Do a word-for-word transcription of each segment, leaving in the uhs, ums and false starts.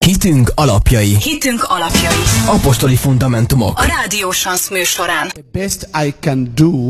Hitünk alapjai. Hitünk alapjai. Apostoli fundamentumok. A Rádió Sansz műsorán. The best I can do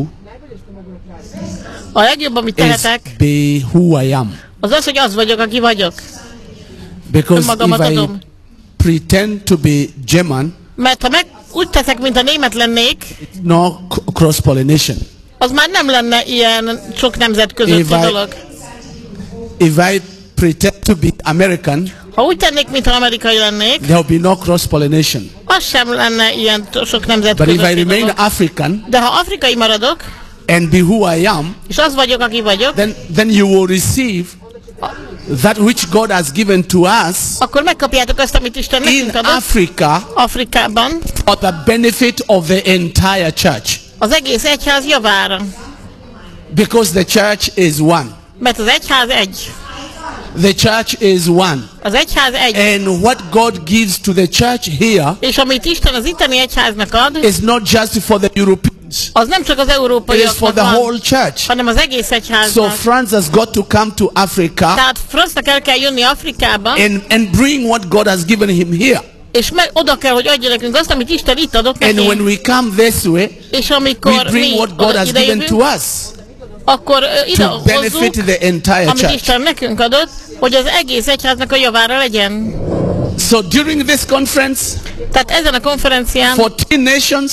A legjobb, amit tehetek, be who I am. az az, hogy az vagyok, aki vagyok. Because Önmagamat if I adom. pretend to be German, Mert ha meg úgy teszek, mint a német lennék, no c- cross-pollination. az már nem lenne ilyen sok nemzet közötti If I- dolog. If I pretend to be American, Ha úgy tennék, mintha amerikai lennék, there will be no cross-pollination. az sem lenne ilyen t- sok nemzet But if I közötti remain dolog. African De ha afrikai maradok, and be who I am, és az vagyok, aki vagyok, then then you will receive that which God has given to us akkor megkapjátok azt, amit Isten in nekünk adott Africa Afrikában, for the benefit of the entire church. az egész egyház javára. Because the church is one. Mert az egyház egy. The church is one. Az egyház egy. And what God gives to the church here És amit Isten az itteni egyháznak ad, is not just for the Europeans. az nem csak az It is for európaiaknak the van, whole church. hanem az egész So egyháznak. France has got to come to Africa Tehát Francnak el kell jönni Afrikába, and, and bring what God has given him here. és meg oda kell, hogy adja nekünk azt, amit Isten itt adott And when neki. we come this way, És we amikor bring mi what God oda has given to idejövünk, us akkor ö, ide to benefit hozzuk, the entire amit church. Isten nekünk adott, hogy az egész egyháznak a javára legyen. So during this conference, Tehát ezen a konferencián fourteen nations,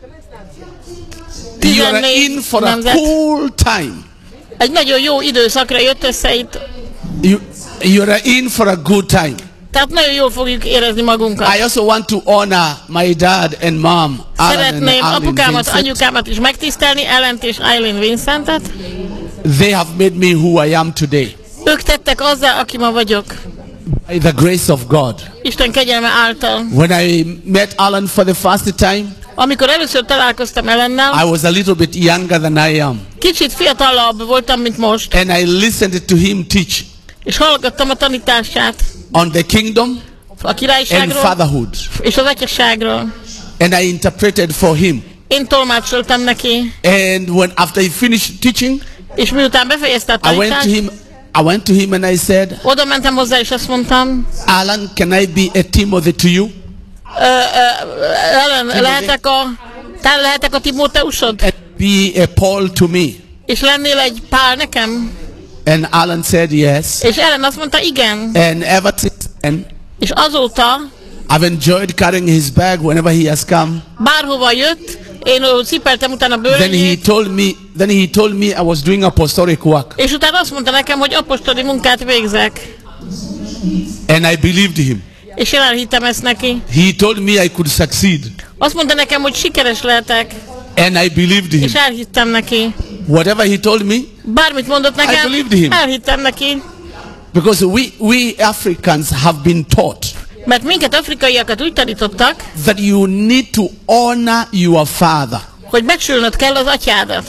you are in for a nemzet. cool time. egy nagyon jó időszakra jött össze itt, You, you are in for a good time. tehát nagyon jól fogjuk érezni magunkat. I also want to honor my dad and mom, Alan and Szeretném Eileen apukámat, Vincent. anyukámat is megtisztelni, Ellent és Eileen Vincentet. They have made me who I am today Ők tettek azzá, aki ma vagyok. by the grace of God. Isten kegyelme által. When I met Alan for the first time, Amikor először találkoztam Ellennel, I was a little bit younger than I am, kicsit fiatalabb voltam, mint most, and I listened to him teach és hallgattam a tanítását on the kingdom a and királyságról fatherhood, és az atyaságról. and I interpreted for him. Én tolmácsoltam neki, And when after he finished teaching, és miután befejezte a I went to tanítást, him. I went to him and I said, oda mentem hozzá, és azt mondtam, Alan, can I be a Timothy to you? ö, ö, Ellen, lehetek a, te lehetek a Timóteusod? And be a Paul to me? És lennél egy Pál nekem? And Alan said yes. És Ellen azt mondta, igen. And ever since then, És azóta, I've enjoyed carrying his bag whenever he has come. bárhova jött, én ó, cipeltem utána Then he bőrnyét, told me. Then he told me I was doing apostolic work, és utána azt mondta nekem, hogy apostoli munkát végzek. and I believed him. És én elhittem ezt neki. He told me I could succeed, Azt mondta nekem, hogy sikeres lehetek, and I believed him. és elhittem neki. Whatever he told me, Bármit mondott nekem, believed him. elhittem neki. because we we Africans have been taught Mert minket afrikaiakat úgy tanítottak, that you need to honor your father. hogy megsülnöd kell az atyádat.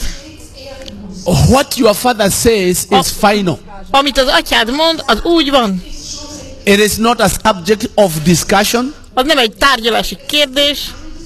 What your father says is final. Amit az atyád mond, az úgy van. It is not a subject of discussion. Az nem egy tárgyalási kérdés,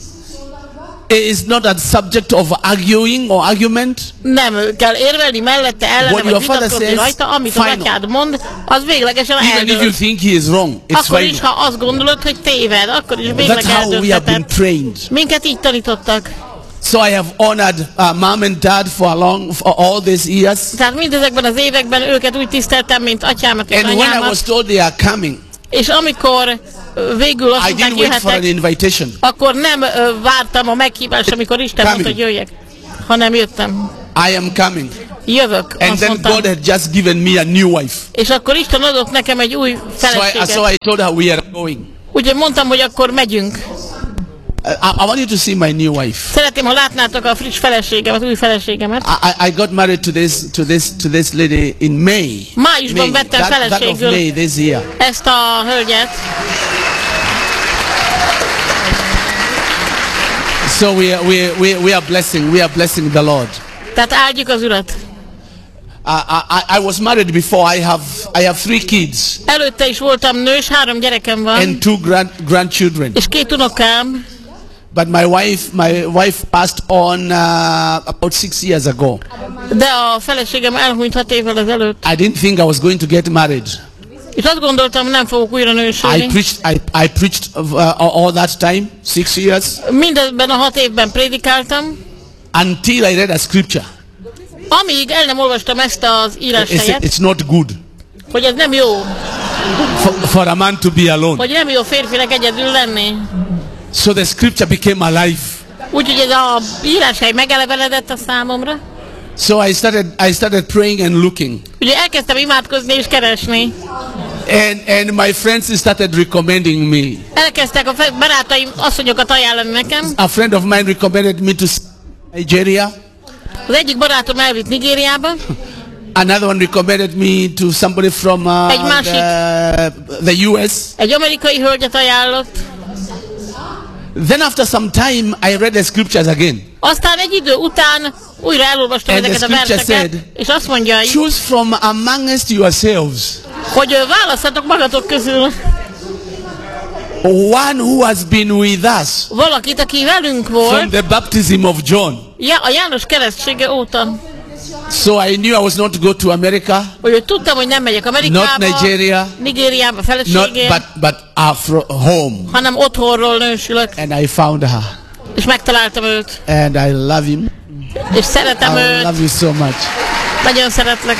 It is not a subject of arguing or argument. nem kell érvelni mellette, What ellene, your vagy father vitatkozni says, rajta, amit az final. atyád mond, az véglegesen Even if you eldől. think he is wrong, it's Akkor is, final. ha azt gondolod, hogy téved, akkor is végleg That's how we have been eldöntheted. trained. Minket így tanítottak. So I have honored uh, mom and dad for a long, for all these years. Tehát mindezekben az években őket úgy tiszteltem, mint atyámat és And when I was anyámat. told they are coming, És amikor ö, végül azt I mondták, didn't wait for an jöhetek, invitation. akkor nem ö, vártam a meghívást, amikor Isten mondta, Coming. hogy jöjjek, hanem jöttem. I am coming. Jövök, And azt then mondtam. God had just given me a new wife. És akkor Isten adott nekem egy új So I, feleséget. so I told her we are going. Úgyhogy mondtam, hogy akkor megyünk. I, I want you to see my new wife. Szeretném, ha látnátok a friss feleségemet, új feleségemet. I, I got married to this to this to this lady in May. Májusban May. vettem That, that of feleségül May this year. ezt a hölgyet. So we are, we, are- we, are- we are blessing we are blessing the Lord. Tehát áldjuk az Urat. I, I, I was married before. I have I have three kids Előtte is voltam nős, három gyerekem van, and two grand grandchildren. és két unokám. But my wife my wife passed on uh, about six years ago. De a feleségem elhunyt hat évvel ezelőtt. I didn't think I was going to get married. És azt gondoltam, nem fogok újra I nősülni. preached, I, I preached uh, all that time, six years, Mindebben a hat évben prédikáltam, until I read a scripture. amíg el nem olvastam ezt az It's, íráshelyet, it's not good hogy ez nem jó, for, for a man to be alone. hogy nem jó férfinek egyedül lenni. So the scripture became alive. Úgyhogy ez a íráshely megelevenedett a számomra. So I started, I started praying and looking. Ugye elkezdtem imádkozni és keresni. And, and my friends started recommending me. Elkezdtek a fe- barátaim asszonyokat ajánlani nekem. A friend of mine recommended me to Nigeria. Az egyik barátom elvitt Nigériába, Another one recommended me to somebody from uh, Egy másik. the, the U S. egy amerikai hölgyet ajánlott. Then after some time, I read the scriptures again. Aztán egy idő után újra elolvastam And the ezeket a scripture verseket, said, és azt mondja, Choose from amongst yourselves hogy ö, választhatok magatok közül one who has been with us valakit, aki velünk from volt, the baptism of John. ja, a János keresztsége óta. So I knew I was not to go to America, Hogy tudtam, hogy nem megyek not Amerikába, Nigeria, Nigériába not, feleségért, but, but uh, from home. hanem otthonról nősülök, And I found her. és megtaláltam őt, And I love him. és szeretem I őt, love you so much. nagyon szeretlek.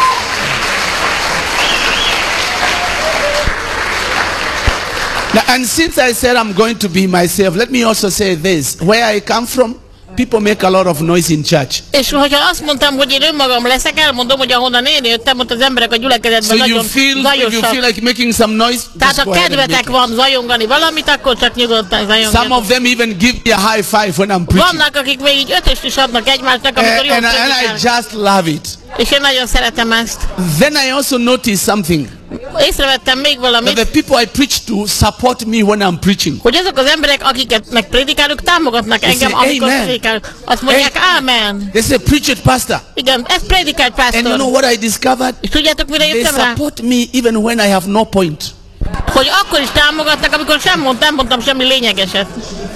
Now, and since I said I'm going to be myself, let me also say this. Where I come from, people make a lot of noise in church. És hogyha azt mondtam, hogy én önmagam leszek, elmondom, hogy ahonnan én jöttem, ott az emberek a So gyülekezetben you nagyon feel, if you feel zajosak. like making some noise, Tehát just ha go ahead and make kedvetek it. van zajongani valamit, akkor csak nyugodtan Some zajongani. of them even give me a high five when I'm preaching. Vannak, akik még így ötöst is adnak egymásnak, And, amikor jól and, I- and I prédikál. just love it. És én nagyon szeretem ezt. Then I also noticed something. Észrevettem még That valamit, the people I preach to support me when I'm preaching. hogy azok az emberek, akiket megprédikálok, támogatnak They engem, say, amikor "Amen." prédikálok. Azt mondják, ámen. They say, preach it, pastor. Igen, ez prédikált And you know pásztor. what I discovered? És tudjátok, mire They jöttem rá? support me even when I have no point. Hogy akkor is támogatnak, amikor sem mondtam, nem mondtam semmi lényegeset.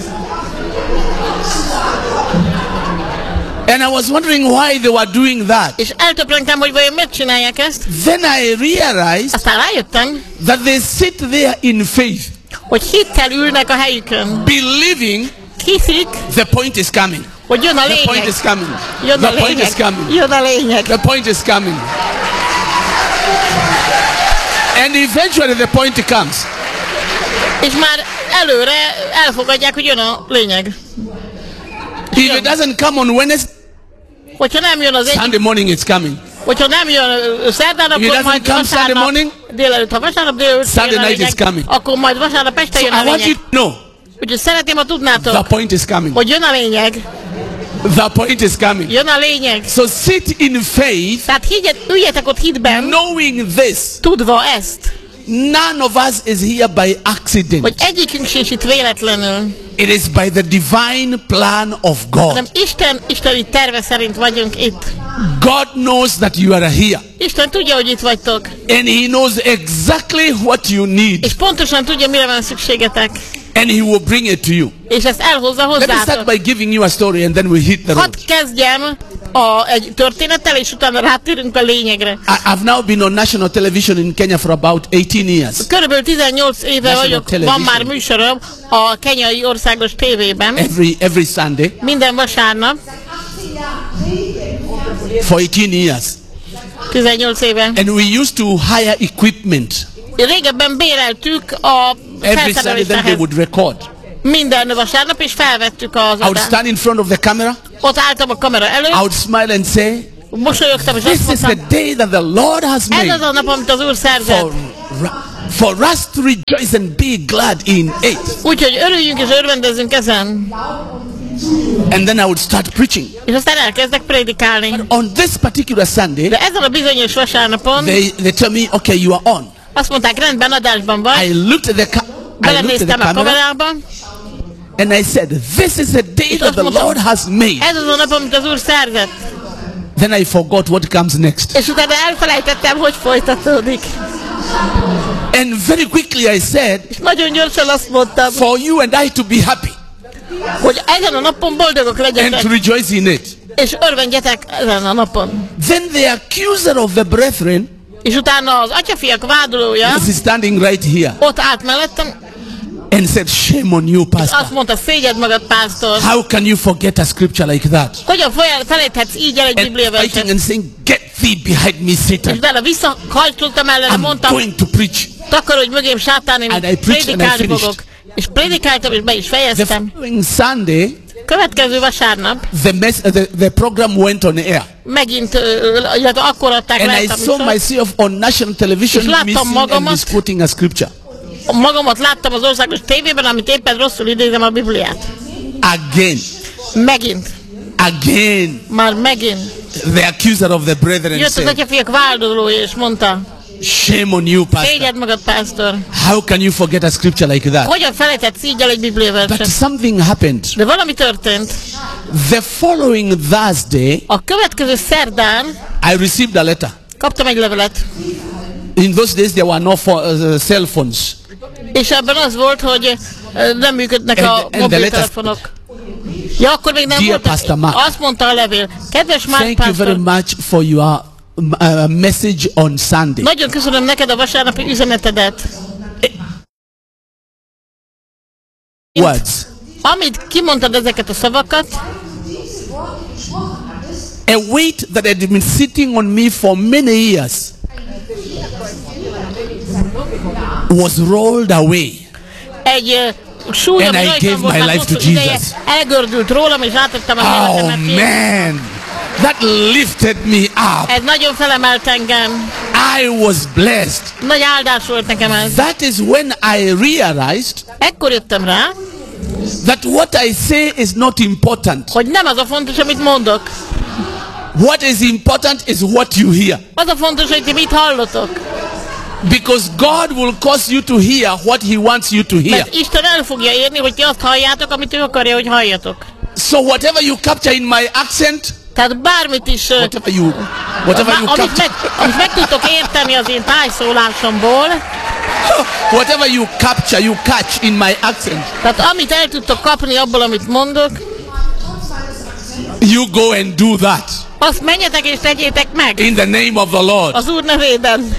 And I was wondering why they were doing that. És eltöprengtem, hogy vajon miért csinálják ezt. Then I realized Aztán rájöttem, that they sit there in faith, hogy hittel ülnek a helyükön. believing Hiszik, the point is coming. hogy jön a The point lényeg. is coming. Jön a The point is lényeg. coming. Jön a lényeg. The point is coming. And eventually the point comes. És már előre elfogadják, hogy jön a lényeg. If it doesn't come on Wednesday, Hogyha nem jön az egy, Sunday morning it's coming. hogyha nem jön ö, szerdán, If it akkor doesn't majd come Sunday vasárnap morning, délelőtt. Ha vasárnap délelőtt Sunday jön a night is lényeg, coming. akkor majd vasárnap este So jön I a want you lényeg. to know Úgyhogy szeretném, ha the tudnátok, point is coming. hogy jön a lényeg. The point is coming. Jön a lényeg. So sit in faith, Tehát higgyet, üljetek ott hitben, knowing this. tudva ezt, None of us is here by accident. hogy egyikünk sincs itt véletlenül, It is by the divine plan of hanem God. Isten, isteni terve szerint vagyunk itt. God knows that you are here. Isten tudja, hogy itt vagytok, And He knows exactly what you need. és pontosan tudja, mire van szükségetek, And He will bring it to you. és ezt elhozza Let me start hozzátok. by giving you a story and then we hit the road. Hadd kezdjem a, egy történettel, és utána rátérünk a lényegre. I, I've now been on national television in Kenya for about eighteen years. Körülbelül tizennyolc éve National vagyok, television. van már műsorom a kenyai országos tévében, Every every Sunday minden vasárnap, for eighteen years. tizennyolc éve. And we used to hire equipment. Régebben béreltük a Every Sunday then they felszereléshez would record. minden vasárnap, és felvettük az I would adást. stand in front of the camera. Ott álltam a kamera I előtt, would smile and say, mosolyogtam, és azt this is the mondtam, day that the Lord has ez az made a nap, amit az Úr szerzett. for, for us to rejoice and be glad in it. Úgyhogy örüljünk és örvendezzünk ezen. And then I would start preaching. És aztán elkezdek prédikálni. On this particular Sunday, De ezen a bizonyos vasárnapon they, they tell me, okay, you are on. azt mondták, rendben, adásban I vagy. looked at the, ca- I looked at Belenéztem the a camera kamerába, and I said, this is the day that the Lord has made. ez az a nap, amit az Úr szerzett. Then I forgot what comes next. És utána elfelejtettem, hogy folytatódik. And very quickly I said, És nagyon gyorsan azt mondtam, for you and I to be happy hogy ezen a napon boldogok and legyetek, to rejoice in it. és örvendjetek ezen a napon. Then the accuser of the brethren És utána az atyafiak vádolója was standing right here ott állt mellettem, and said, shame on you, és pastor. azt mondta, szégyed magad, pásztor. How can you forget a scripture like that? Hogyan folyam- felejthetsz így el egy And fighting bibliaverset? and saying, get thee behind me, És Satan. utána visszahajtottam ellene, I'm mondtam, going to preach. takarodj mögém, sátán, én And I preached and I prédikálni finished. fogok. És prédikáltam, és be is The fejeztem. following Sunday, Következő vasárnap the, mess, the, the program went on air. megint, ö, illetve akkor adták And le I ezt a saw műsort. myself on national television És láttam missing and magamat. misquoting a scripture. Magamat láttam az országos tévében, amit éppen rosszul idézem a Bibliát. Again, Megint. again, Már megint. the accuser of the brethren Jött az said, atyafiak vádolója, és mondta, shame on you, pastor. szégyed magad, pásztor. How can you forget a scripture like that? Hogyan felejthetsz így el egy But bibliaverset? something happened. De valami történt. The following Thursday, A következő szerdán I received a letter. kaptam egy levelet. In those days, there were no pho- uh, cell phones. És ebben az volt, hogy ö, nem működnek And- a and the mobiltelefonok. Ja, akkor még nem Dear volt. Pastor Mark, Azt mondta a levél. Kedves Mark Thank you very pásztor, much for your uh, message on Sunday. nagyon köszönöm neked a vasárnapi üzenetedet. Words. Amit kimondtad ezeket a szavakat, A weight that had been sitting on me for many years was rolled away. egy uh, súly, And ami I rajtam gave volt my már life to hosszú ideje, Jesus. elgördült rólam, és átettem az Oh életemet. man, that lifted me up. Ez nagyon felemelt engem. I was blessed. Nagy áldás volt nekem ez. That is when I realized Ekkor jöttem rá, that what I say is not important. hogy nem az a fontos, amit mondok. What is important is what you hear. Az a fontos, hogy ti mit hallotok. Because God will cause you to hear what He wants you to hear. Mert Isten el fogja érni, hogy ti azt halljátok, amit ő akarja, hogy halljatok. So whatever you capture in my accent, Tehát bármit is, ö, whatever you, whatever you amit, capture, meg, amit meg tudtok érteni az én tájszólásomból, whatever you capture, you catch in my accent, tehát amit el tudtok kapni abból, amit mondok, you go and do that azt menjetek és tegyétek meg in the name of the Lord. az Úr nevében.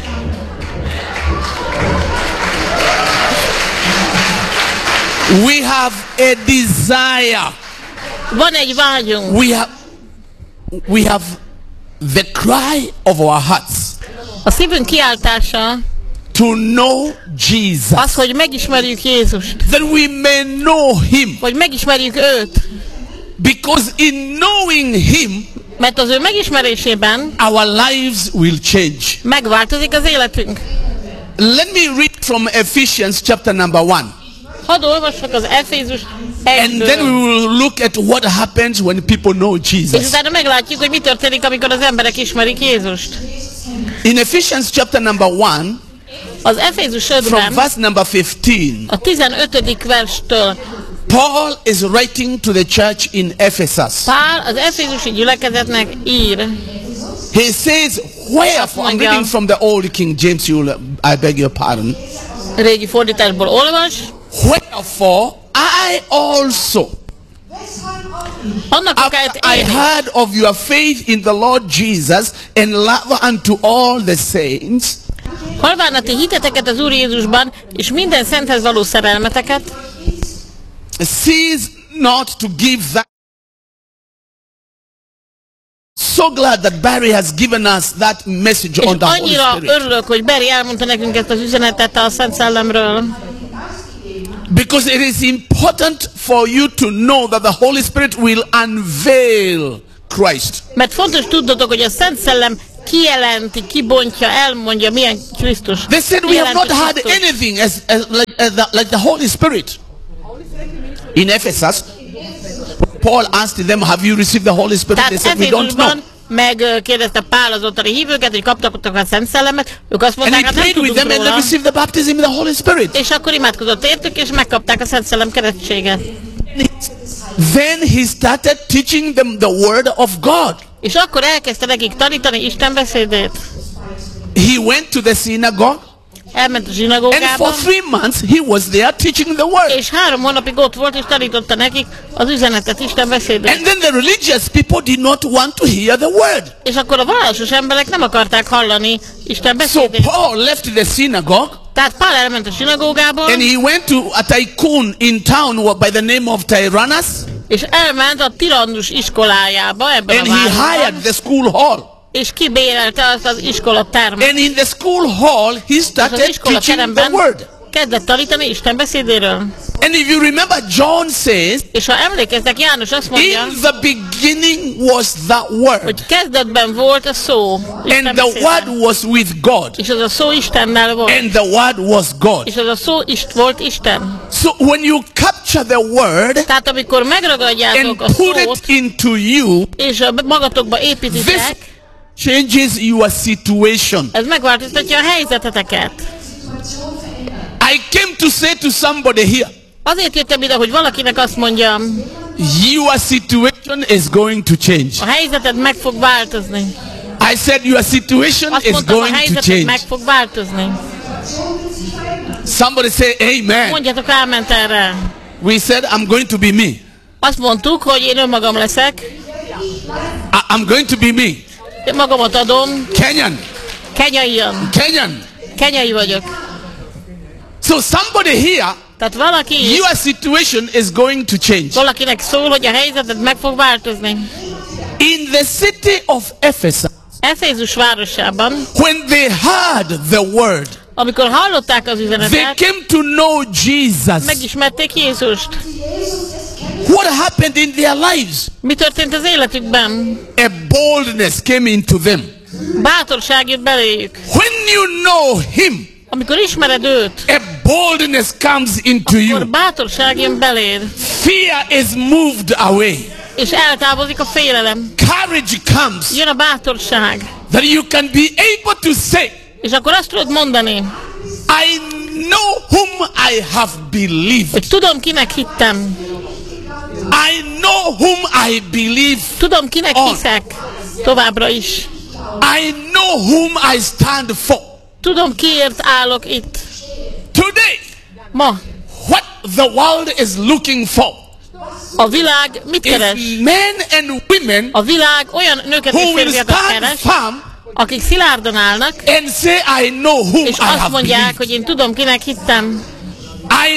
We have a desire. Van egy vágyunk. We have, we have the cry of our hearts A szívünk kiáltása to know Jesus, az, hogy megismerjük Jézust. that we may know Him. Hogy megismerjük őt. Because in knowing Him, Mert az ő megismerésében our lives will change. megváltozik az életünk. Let me read from Ephesians chapter number one. Hadd olvassak az Efézus And then we egyből. will look at what happens when people know És Jesus. utána meglátjuk, hogy mi történik, amikor az emberek ismerik Jézust. In Ephesians chapter number one, Az Efézus from ötben verse number fifteen, a tizenötödik verstől Paul is writing to the church in Ephesus. Pál az efézusi gyülekezetnek ír. He says, wherefore, I'm reading from the old King James, you'll, I beg your pardon. Régi fordításból olvas. Wherefore, I also, Annak after okáért I én heard of your faith in the Lord Jesus and love unto all the saints, halván a ti hiteteket az Úr Jézusban, és minden szenthez való szerelmeteket, cease not to give that. So glad that Barry has given us that message és on the Holy annyira Spirit. örülök, hogy Beri elmondta nekünk ezt az üzenetet a Szent Szellemről. Because it is important for you to know that the Holy Spirit will unveil Christ. Mert fontos tudnotok, hogy a Szent Szellem kijelenti, kibontja, elmondja, milyen Krisztus. They said we have not Kijelenti had Krisztust. anything as, as like, as the, like the Holy Spirit. In Ephesus, Paul asked them, have you received the Holy Spirit? They Tehát said, we don't know. Efézusban megkérdezte Pál az ottani hívőket, hogy kaptak a Szent Szellemet, ők azt And he mondták, hát nem prayed with tudunk them and they róla. received the baptism in the Holy Spirit. És akkor imádkozott értük, és megkapták a Szent Szellem keresztséget. Then he started teaching them the word of God. És akkor elkezdte nekik tanítani Isten beszédét. He went to the synagogue elment a And zsinagógába, for three months, he was there teaching the word. és három hónapig ott volt, és tanította nekik az üzenetet, Isten beszédét. And then the religious people did not want to hear the word. És akkor a vallásos emberek nem akarták hallani Isten So beszédét. Paul left the synagogue Tehát Pál elment a zsinagógából, and he went to a tycoon in town by the name of Tyrannus, és elment a tirannus iskolájába, ebben and a he városban, hired the school hall. és kibérelte azt az iskola termet. And in the school hall, he És az started iskola teaching the teremben word. kezdett tanítani Isten beszédéről. And if you remember, John says, És ha emlékeztek, János azt mondja, in the beginning was the word, hogy kezdetben volt a szó, Isten and the beszéde. word was with God, És az a szó Istennel volt. and the word was God. És az a szó ist volt Isten. So when you capture the word Tehát amikor and megragadjátok a put szót, it into you, és a magatokba this építitek, changes your situation. ez megváltoztatja a helyzeteteket. I came to say to somebody here, Azért jöttem ide, hogy valakinek azt mondjam, your situation is going to change. a helyzeted meg fog változni. I said your situation Azt is mondtam, a going to helyzeted change. meg fog változni. Somebody say amen. Mondjatok áment erre. We said I'm going to be me. Azt mondtuk, hogy én önmagam leszek, I- I'm going to be me. én magamat adom, Kenyan. kenyaian, Kenyan. kenyai vagyok. So somebody here, Tehát valaki, your situation is going to change. valakinek szól, hogy a helyzeted meg fog változni. In the city of Ephesus, Efézus városában, when they heard the word, amikor hallották az they üzenetet, came to know Jesus. megismerték Jézust. What happened in their lives? Mi történt az életükben? A boldness came into them. Bátorság jött beléjük. When you know him, Amikor ismered őt, a boldness comes into akkor you. bátorság jön beléd, Fear is moved away. és eltávozik a félelem. Courage comes Jön a bátorság, that you can be able to say, és akkor azt tudod mondani, I know whom I have believed. hogy tudom, kinek hittem, I know whom I believe. tudom, kinek On. hiszek, továbbra is. I know whom I stand for. Tudom, kiért állok itt. Today, Ma what the world is looking for a világ mit keres? is men and women A világ olyan nőket és who will férfiakat stand keres, firm akik szilárdan állnak, and say, I know whom és I azt have mondják, believed. hogy én tudom, kinek hittem. I,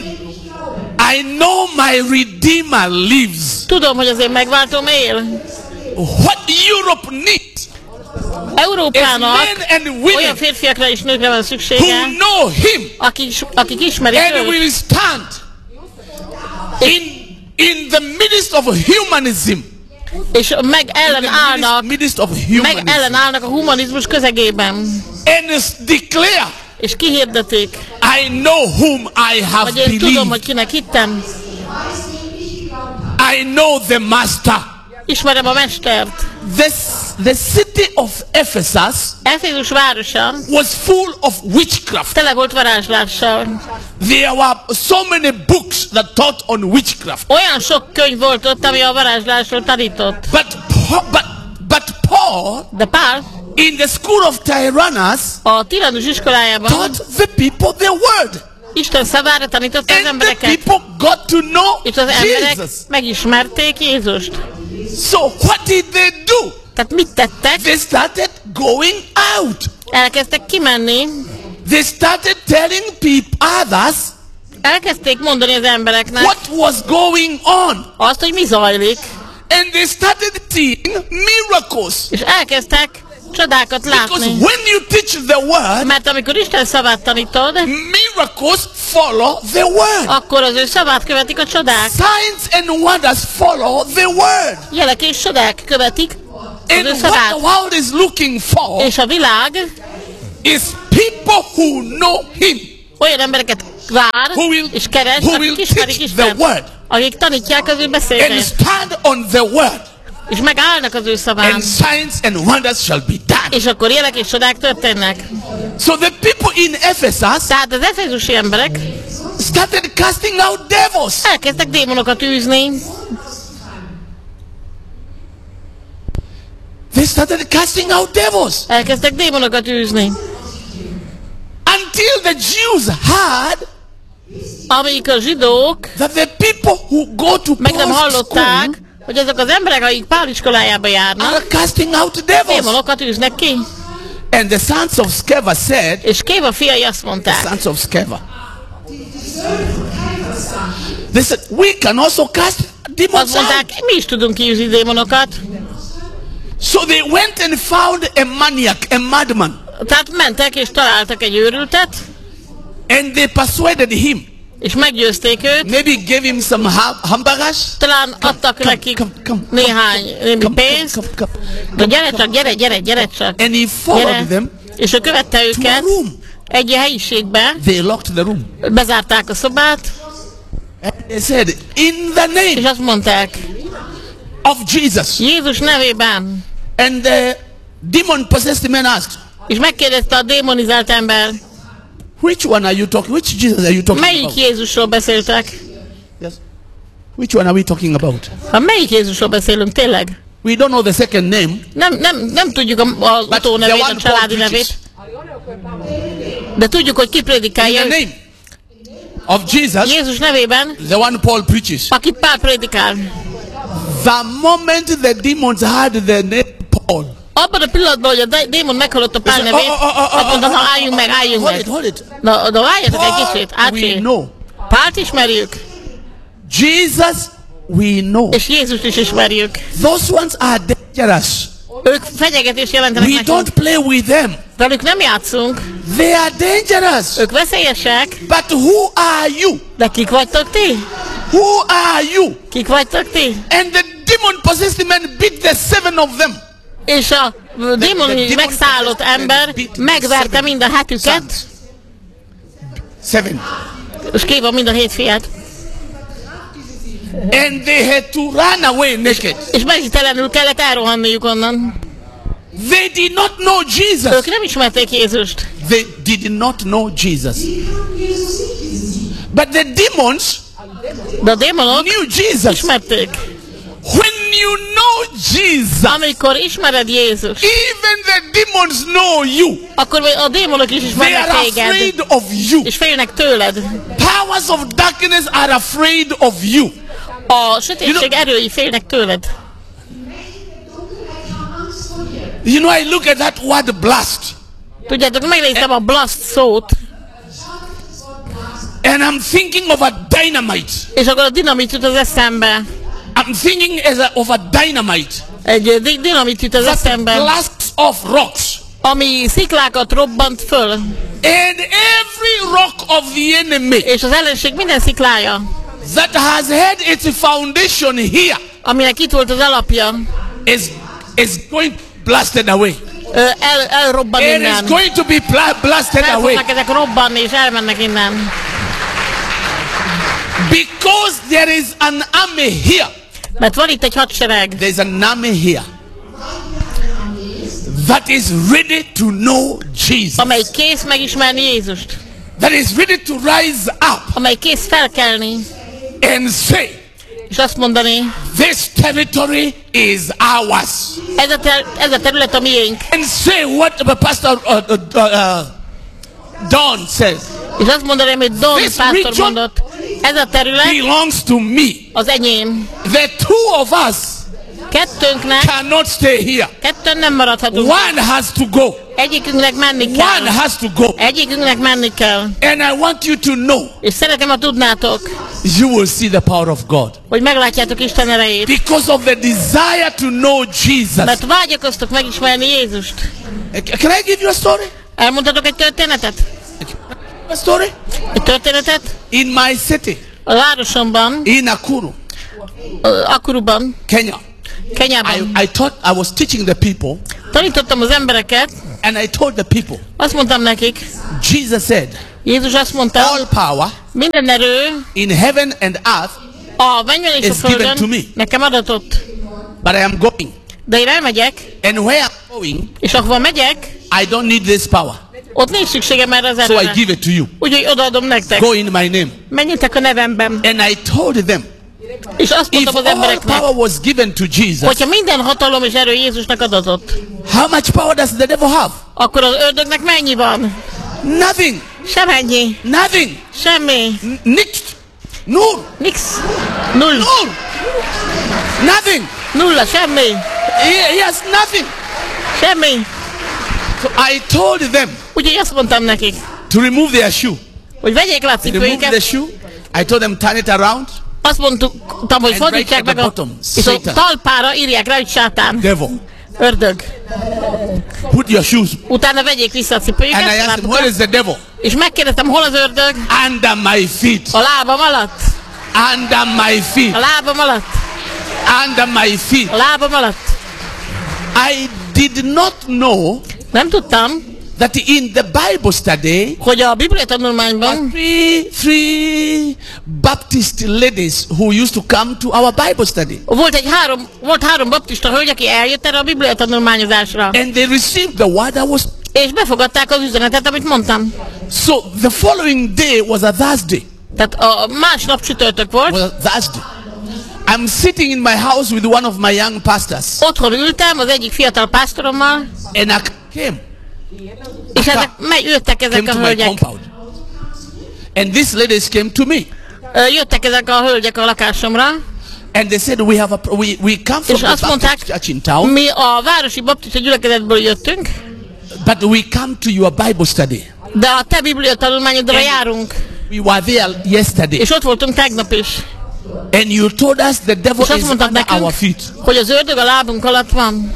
I know my Redeemer lives. Tudom, hogy az én megváltom él. What Europe needs is Európának men and olyan women férfiakra és nőkre van who szüksége, know him akik, akik ismerik and őt, will stand in, in the midst of humanism. és meg In ellen the állnak, midst, midst of meg humanism. ellen állnak a humanizmus közegében, And declare, és kihirdetik, I know whom I have hogy én tudom, hogy believed. kinek hittem, I know the Master. ismerem a Mestert. This, the city of Ephesus Efézus városa was full of witchcraft. tele volt varázslással. There were so many books that taught on witchcraft. Olyan sok könyv volt ott, ami a varázslásról tanított. But, Pa- but, but Paul, De Pál in the school of Tyrannus, a tirannus iskolájában taught the people the word. Isten szavára tanította az And the embereket, people got to know és az emberek Jesus. megismerték Jézust. So what did they do? Tehát mit tettek? They started going out. Elkezdtek kimenni, They started telling people, others, elkezdték mondani az embereknek what was going on. azt, hogy mi zajlik, And they started seeing miracles. és elkezdtek csodákat Because látni. when you teach the word, Mert amikor Isten szavát tanítod, miracles follow the word. akkor az ő szavát követik a csodák. Signs and wonders follow the word. Jelek és csodák követik az And ő what the szavát. world is looking for És a világ is people who know him, olyan embereket vár who will, és keres, who will akik ismerik teach the Istent, word akik tanítják az ő and beszédét, stand on the word, és megállnak az ő szaván, and signs and wonders shall be done. és akkor jelek és csodák történnek. So the people in Ephesus Tehát az efézusi emberek started casting out devils. elkezdtek démonokat űzni, They started casting out devils elkezdtek démonokat űzni. until the Jews heard amíg a zsidók that the people who go to meg nem Paul's hallották, school hogy azok az emberek, akik Pál iskolájába járnak, are casting out devils. démonokat űznek ki. And the sons of Sceva said, És Kéva fiai azt the mondták, sons of Sceva, they said, we can also cast demons azt mondták, out. mi is tudunk kiűzni démonokat. So they went and found a maniac, a madman, Tehát mentek és találtak egy őrültet, and they persuaded him. és meggyőzték őt, Maybe gave him some ha- hamburgers. talán adtak come, nekik come, come, néhány némi Come, come, pénzt, come, come. de gyere csak, gyere, gyere, gyere csak, And he followed gyere. them És ő követte to a őket room. egy helyiségbe, They locked the room. bezárták a szobát, And they said, in the és name azt mondták, of Jesus. Jézus nevében. And the demon-possessed man asked, És megkérdezte a démonizált ember, which one are you talking? Which Jesus are you talking melyik about? Jézusról beszéltek? Yes. Which one are we talking about? Ha melyik Jézusról beszélünk, tényleg? We don't know the second name. Nem, nem, nem tudjuk a- az But utónevét, the a one családi Paul nevét, preaches. de tudjuk, hogy ki In prédikálja. the name of Jesus, Jézus nevében, the one Paul preaches. aki Pál prédikál. The moment the demons heard the name Paul, Abban a pillanatban, hogy a dé- démon meghallotta Pál they said, nevét, "Oh, oh, oh, oh, azt mondta, oh, na oh, álljunk meg, álljunk hold meg. it, hold it. Na, de várjatok egy Paul, kicsit, we átsé. know. Pált ismerjük, Jesus, we know. és Jézust is ismerjük. Those ones are dangerous. Ők fenyegetést jelentenek We nekünk. don't play with them. Velük nem játszunk. They are dangerous. Ők veszélyesek, But who are you? de kik vagytok ti? Who are you? Kik vagytok ti? And the demon-possessed man beat the seven of them. És a démon demon- megszállott ember megverte mind a hetüket, Sons. Seven. és Kéva mind a hét fiát. And they had to run away naked. És megtelenül kellett elrohanniuk onnan. They did not know Jesus. Ők nem ismerték Jézust. They did not know Jesus. But the demons De a démonok knew Jesus. ismerték. When you know Jesus, Amikor ismered Jézus, even the demons know you. akkor a démonok is They ismernek are téged, afraid of you. és félnek tőled. Powers of darkness are afraid of you. A sötétség erői félnek tőled. You know, I look at that word blast, Tudjátok, megnéztem a blast szót, and I'm thinking of a dynamite. és akkor a dinamit jut az eszembe. I'm thinking as a, of a dynamite Egy di- dinamit jut az that eszembe, blasts off rocks. ami sziklákat robbant föl, And every rock of the enemy és az ellenség minden sziklája, that has had its foundation here aminek itt volt az alapja, is, is going blasted away. ö, el, elrobban It is innen. going to be bla- blasted El away. fognak ezek robbanni, és elmennek innen. Because there is an army here. Mert van itt egy hadsereg, There's an army here that is ready to know Jesus. amely kész megismerni Jézust. That is ready to rise up Amely kész felkelni, and say, és azt mondani, this territory is ours. ez a, ter- ez a terület a miénk. And say what the pastor uh, uh, uh, Don says. És azt mondani, amit Don This pásztor region mondott, ez a terület belongs to me. az enyém. The two of us Kettőnknek, cannot stay here. kettőn nem maradhatunk. One has to go. Egyikünknek menni One kell. has to go. Egyikünknek menni kell. And I want you to know, És szeretném, ha tudnátok, you will see the power of God. hogy meglátjátok Isten erejét. Because of the desire to know Jesus. Mert vágyakoztok megismerni Jézust. Can I give you a story? Elmondhatok egy történetet? A story? Egy történetet? In my city, A városomban, in Nakuru, Akuruban, Kenya, Kenyában. I, I taught, I was teaching the people, Tanítottam az embereket, and I told the people, azt mondtam nekik, Jesus said, Jézus azt mondta, all power minden erő in heaven and earth, a mennyben és a is given to me. földön nekem adatott. but I am going. De én elmegyek, And where I'm going, és ahova megyek, I don't need this power. ott nincs szükségem erre az So I erőre. give it to you. Úgyhogy odaadom nektek. Go in my name. Menjetek a nevemben. And I told them, És azt if mondtam az all embereknek, power was given to Jesus, hogyha minden hatalom és erő Jézusnak adatott, how much power does the devil have? akkor az ördögnek mennyi van? Nothing. Semennyi. Nothing. Semmi. N- Nichts. Nur. Nix. Null. Nur. Nothing. Nulla, semmi. He, he has nothing. Semmi. So I told them Úgyhogy azt mondtam nekik, to remove their shoe. hogy vegyék le a They removed the cipőjüket. shoe. I told them turn it around. Azt mondtam, hogy And fordítsák right at meg the a, bottom, és a Satan. talpára írják rá, hogy sátán. Devil. Ördög. Put your shoes. Utána vegyék vissza a And I cipőjüket, asked them, where lábukat, is the devil? és megkérdeztem, hol az ördög? Under my feet. A lábam alatt. Under my A feet. lábam alatt. Under my feet. A lábam alatt. I did not know Nem tudtam, that in the Bible study, hogy a Biblia tanulmányban three, three Baptist ladies who used to come to our Bible study. volt egy három, volt három baptista hölgy, aki eljött erre a Biblia tanulmányozásra. And they received the word I was. És befogadták az üzenetet, amit mondtam. So the following day was a Thursday. Tehát a másnap csütörtök volt. Was a Thursday. I'm sitting in my house with one of my young pastors. Otthon ültem az egyik fiatal pásztorommal, And I came. és ezek megy, jöttek ezek Came a to my hölgyek. compound. And these ladies came to me. Ö, Jöttek ezek a hölgyek a lakásomra, And they said, we have a, we, we come from és the azt mondták, Baptist church in town, mi a városi baptista gyülekezetből jöttünk, but we come to your Bible study. de a te Biblia tanulmányodra járunk, We were there yesterday. és ott voltunk tegnap is. And you told us the devil És azt is mondtad under nekünk, our feet. hogy az ördög a lábunk alatt van.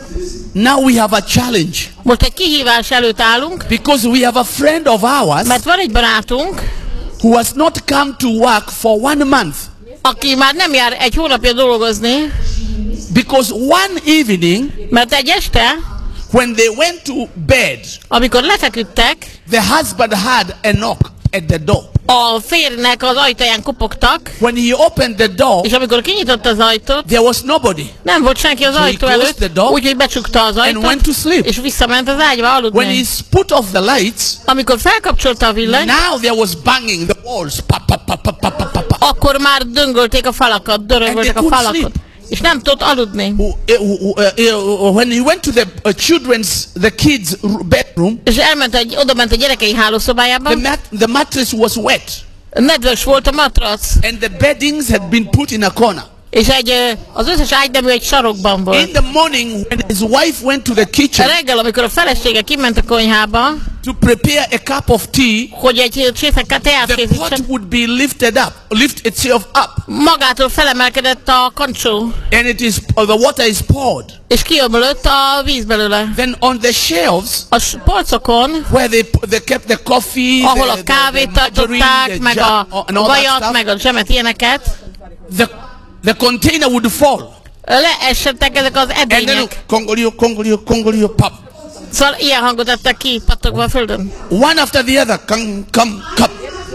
Now we have a challenge. Most egy kihívás előtt állunk, Because we have a friend of ours mert van egy barátunk, who has not come to work for one month. aki már nem jár egy hónapja dolgozni, Because one evening, mert egy este, when they went to bed, amikor lefeküdtek, the husband had a knock at the door. a férjnek az ajtaján kopogtak, When he opened the door, és amikor kinyitotta az ajtót, there was nobody. nem volt senki az So he ajtó closed előtt, the door úgyhogy becsukta az and went ajtót, to sleep. és visszament az ágyba When he aludni. put off the lights, Amikor felkapcsolta a villanyt, now there was banging the walls. Pa, pa, pa, pa, pa, pa, pa, pa. akkor már döngölték a falakat, döröngölték a And they couldn't falakot, és nem tudott aludni. Uh, uh, uh, uh, When he went to the uh, children's, the kids' r- bedroom, És elment egy, oda ment a gyerekei the, hálószobájába, mat- the mattress was wet. nedves volt a matrac, And the beddings had been put in a corner. és egy, ö, az összes ágynemű egy sarokban In volt. the morning, when his wife went to the kitchen Reggel, amikor a felesége kiment a konyhába, to prepare a cup of tea, hogy egy csészek teát the pot készítsen, would be lifted up, lift itself up, magától felemelkedett a kancsó, and it is uh, the water is poured. és kiömlött a víz belőle. Then on the shelves A s- polcokon, where they pu- they kept the coffee, ahol the, a the, the kávét margarine, tartották, the meg jam, a and all that vajat, stuff, meg a zsemet, ilyeneket, the the container would fall. leesettek ezek az And then edények. Congolio, Congolio, Congolio, pop. Szóval ilyen hangot adtak ki, pattogva a földön. One after the other, come, come, come.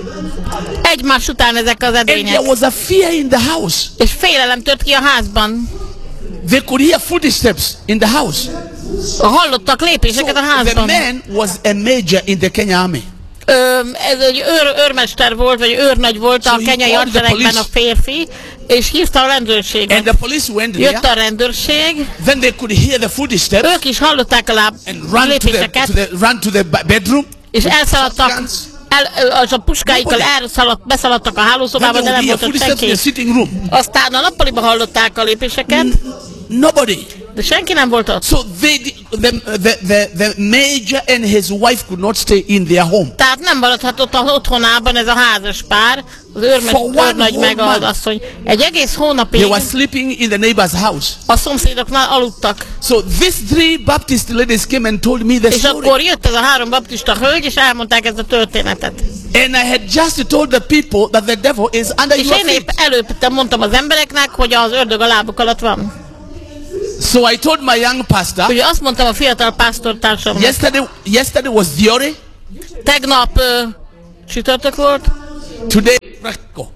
Egymás után ezek az And edények. there was a fear in the house. És félelem tört ki a házban. They could hear footsteps in the house. Hallottak lépéseket a The házban. man was a major in the Kenya army. Ö, ez egy őr, őrmester volt, vagy őrnagy volt So a he kenyai called the hadseregben police. a férfi, és hívta a And rendőrséget. the police went Jött there. a rendőrség, Then they could hear the footsteps ők is hallották a láb and a run to the, lépéseket, to the run to the ba- bedroom. és with elszaladtak, shotguns. el, az a puskáikkal Nobody. elszaladt, beszaladtak a Then hálószobába, they de would nem hear volt ott footsteps in the senki. sitting room. Aztán a nappaliba hallották a lépéseket, Nobody. de senki nem volt ott. So they, di- the, the, the, the major and his wife could not stay in their home. Tehát nem maradhatott az otthonában ez a házas pár, az őrmes, For one őrnagy whole meg az month. asszony. Egy egész hónapig They were sleeping in the neighbor's house. a szomszédoknál aludtak. So these three Baptist ladies came and told me the És story. akkor jött ez a három baptista hölgy, és elmondták ezt a történetet. And I had just told the people that the devil is under És your én épp feet. előbb mondtam az embereknek, hogy az ördög a lábuk alatt van. So I told my young pastor, Ugye azt mondtam a fiatal pásztortársamnak, yesterday, yesterday was theory, tegnap ö, csütörtök volt, today practical.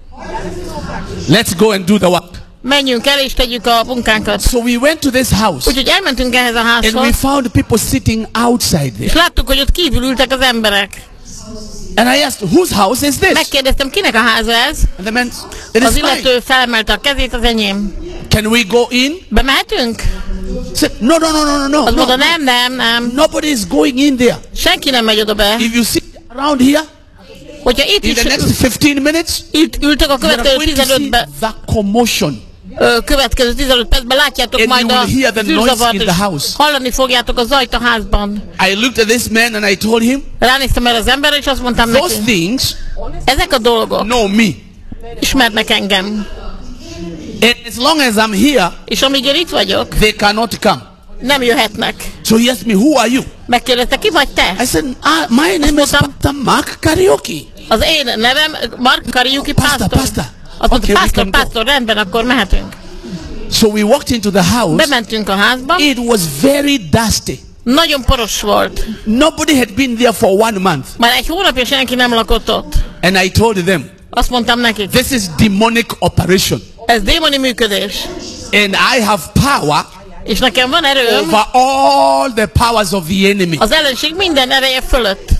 Let's go and do the work. menjünk el és tegyük a munkánkat. So we went to this house Úgyhogy elmentünk ehhez a and we házhoz, found people sitting outside és there. láttuk, hogy ott kívül ültek az emberek. And I asked, whose house is this? Megkérdeztem, kinek a háza ez? And the man, it Az is mine. illető felemelte a kezét, az enyém. Can we go in? Bemehetünk? Said, no, no, no, no, no, Az no, mondta, no. nem, nem, nem. Nobody is going in there. Senki nem megy oda be. If you sit around here Hogyha itt in is the next fifteen minutes, itt ültök a you are következő going to see tizenötben, the commotion. ö, következő tizenöt percben látjátok And majd you a will hear the noise zűrzavart, in és the house. hallani fogjátok a zajt a házban. I looked at this man and I told him, Ránéztem erre az emberre, és azt mondtam those neki, things ezek a dolgok know me. ismernek engem. And as long as I'm here, És amíg én itt vagyok, they cannot come. nem jöhetnek. So he asked me, who are you? Megkérdezte, ki vagy te? I said, ah, my name is mondtam- Pastor Mark Karaoke. Az én nevem Mark Kariuki Pastor, Pásztor. pastor. Azt mondta, Okay, we pásztor, can go. pásztor, rendben, akkor mehetünk. So we walked into the house. Bementünk a házba, It was very dusty. nagyon poros volt. Nobody had been there for one month. Már egy hónapja senki nem lakott ott. And I told them, Azt mondtam nekik, this is demonic operation. ez démoni működés. And I have power És nekem van erőm over all the powers of the enemy. az ellenség minden ereje fölött.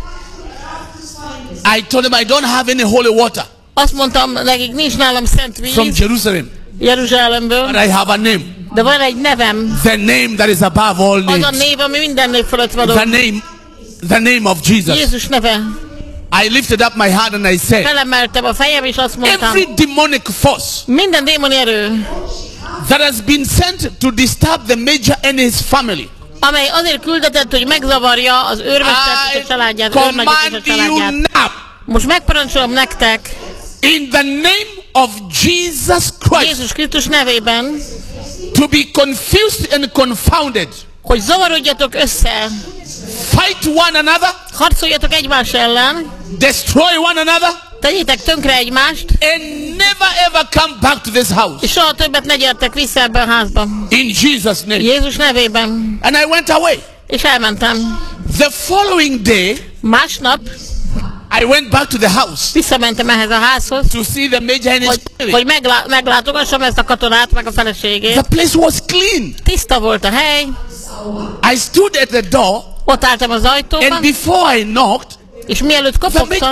I told them I don't have any holy water Azt mondtam nekik, nincs nálam szent from víz Jerusalem, Jeruzsálemből, but I have a name. de van egy nevem, The name that is above all az a names. név, ami minden név fölött való. The name, the name of Jesus. Jézus neve. I lifted up my hand and I said, Felemeltem a fejem, és azt mondtam, every demonic force minden démoni erő, that has been sent to disturb the major and his family, amely azért küldetett, hogy megzavarja az őrmestert és a I családját, őrnagyot és a command you családját. now, Most megparancsolom nektek, in the name of Jesus Christ, Jézus Krisztus nevében, to be confused and confounded. hogy zavarodjatok össze, Fight one another, harcoljatok egymás ellen, destroy one another, tegyétek tönkre egymást, and never ever come back to this house. és soha többet ne gyertek vissza ebbe a házba. In Jesus' name. Jézus nevében. And I went away. És elmentem. The following day, Másnap I went back to the house visszamentem ehhez a házhoz, to see the major and his hogy, family. hogy meglá- meglátogassam ezt a katonát, meg a feleségét. The place was clean. Tiszta volt a hely, I stood at the door, ott álltam az ajtóban, and before I knocked, és mielőtt the kopogtam,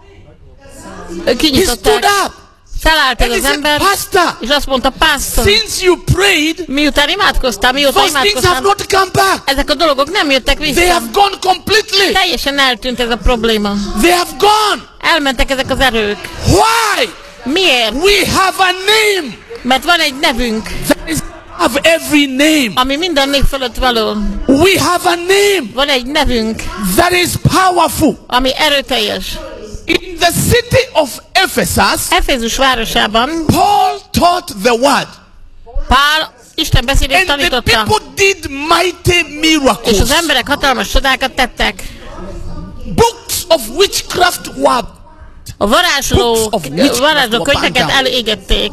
major, he kinyitották, stood up felállt ez and he az said, ember, Pastor, és azt mondta, pásztor, since you prayed, miután imádkoztál, mióta those things have imádkoztál, not come back. ezek a dolgok nem jöttek They vissza. have gone completely. Teljesen eltűnt ez a probléma. They have gone. Elmentek ezek az erők. Why? Miért? We have a name Mert van egy nevünk, that is above every name. ami minden név fölött való. We have a name Van egy nevünk, that is powerful. ami erőteljes. In the city of Ephesus, Efézus városában Paul taught the word, Pál Isten beszédét and the tanította, people did mighty és miracles. az emberek hatalmas csodákat tettek. Books of witchcraft were, A varázsló, Books of witchcraft varázsló were könyveket burned down. elégették.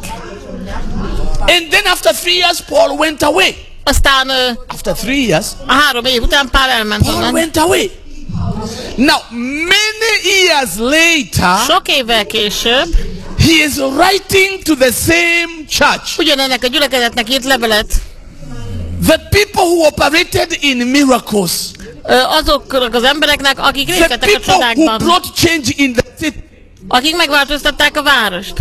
and then after three years, Paul went away. Aztán ö, After three years, a három év után Pál elment Paul onnan. went away. Now, many years later, Sok évvel később he is writing to the same church. ugyanennek a gyülekezetnek írt levelet. The people who operated in miracles, Ö, azoknak az embereknek, akik részt the vettek a people who csodákban, brought change in the city. akik megváltoztatták a várost.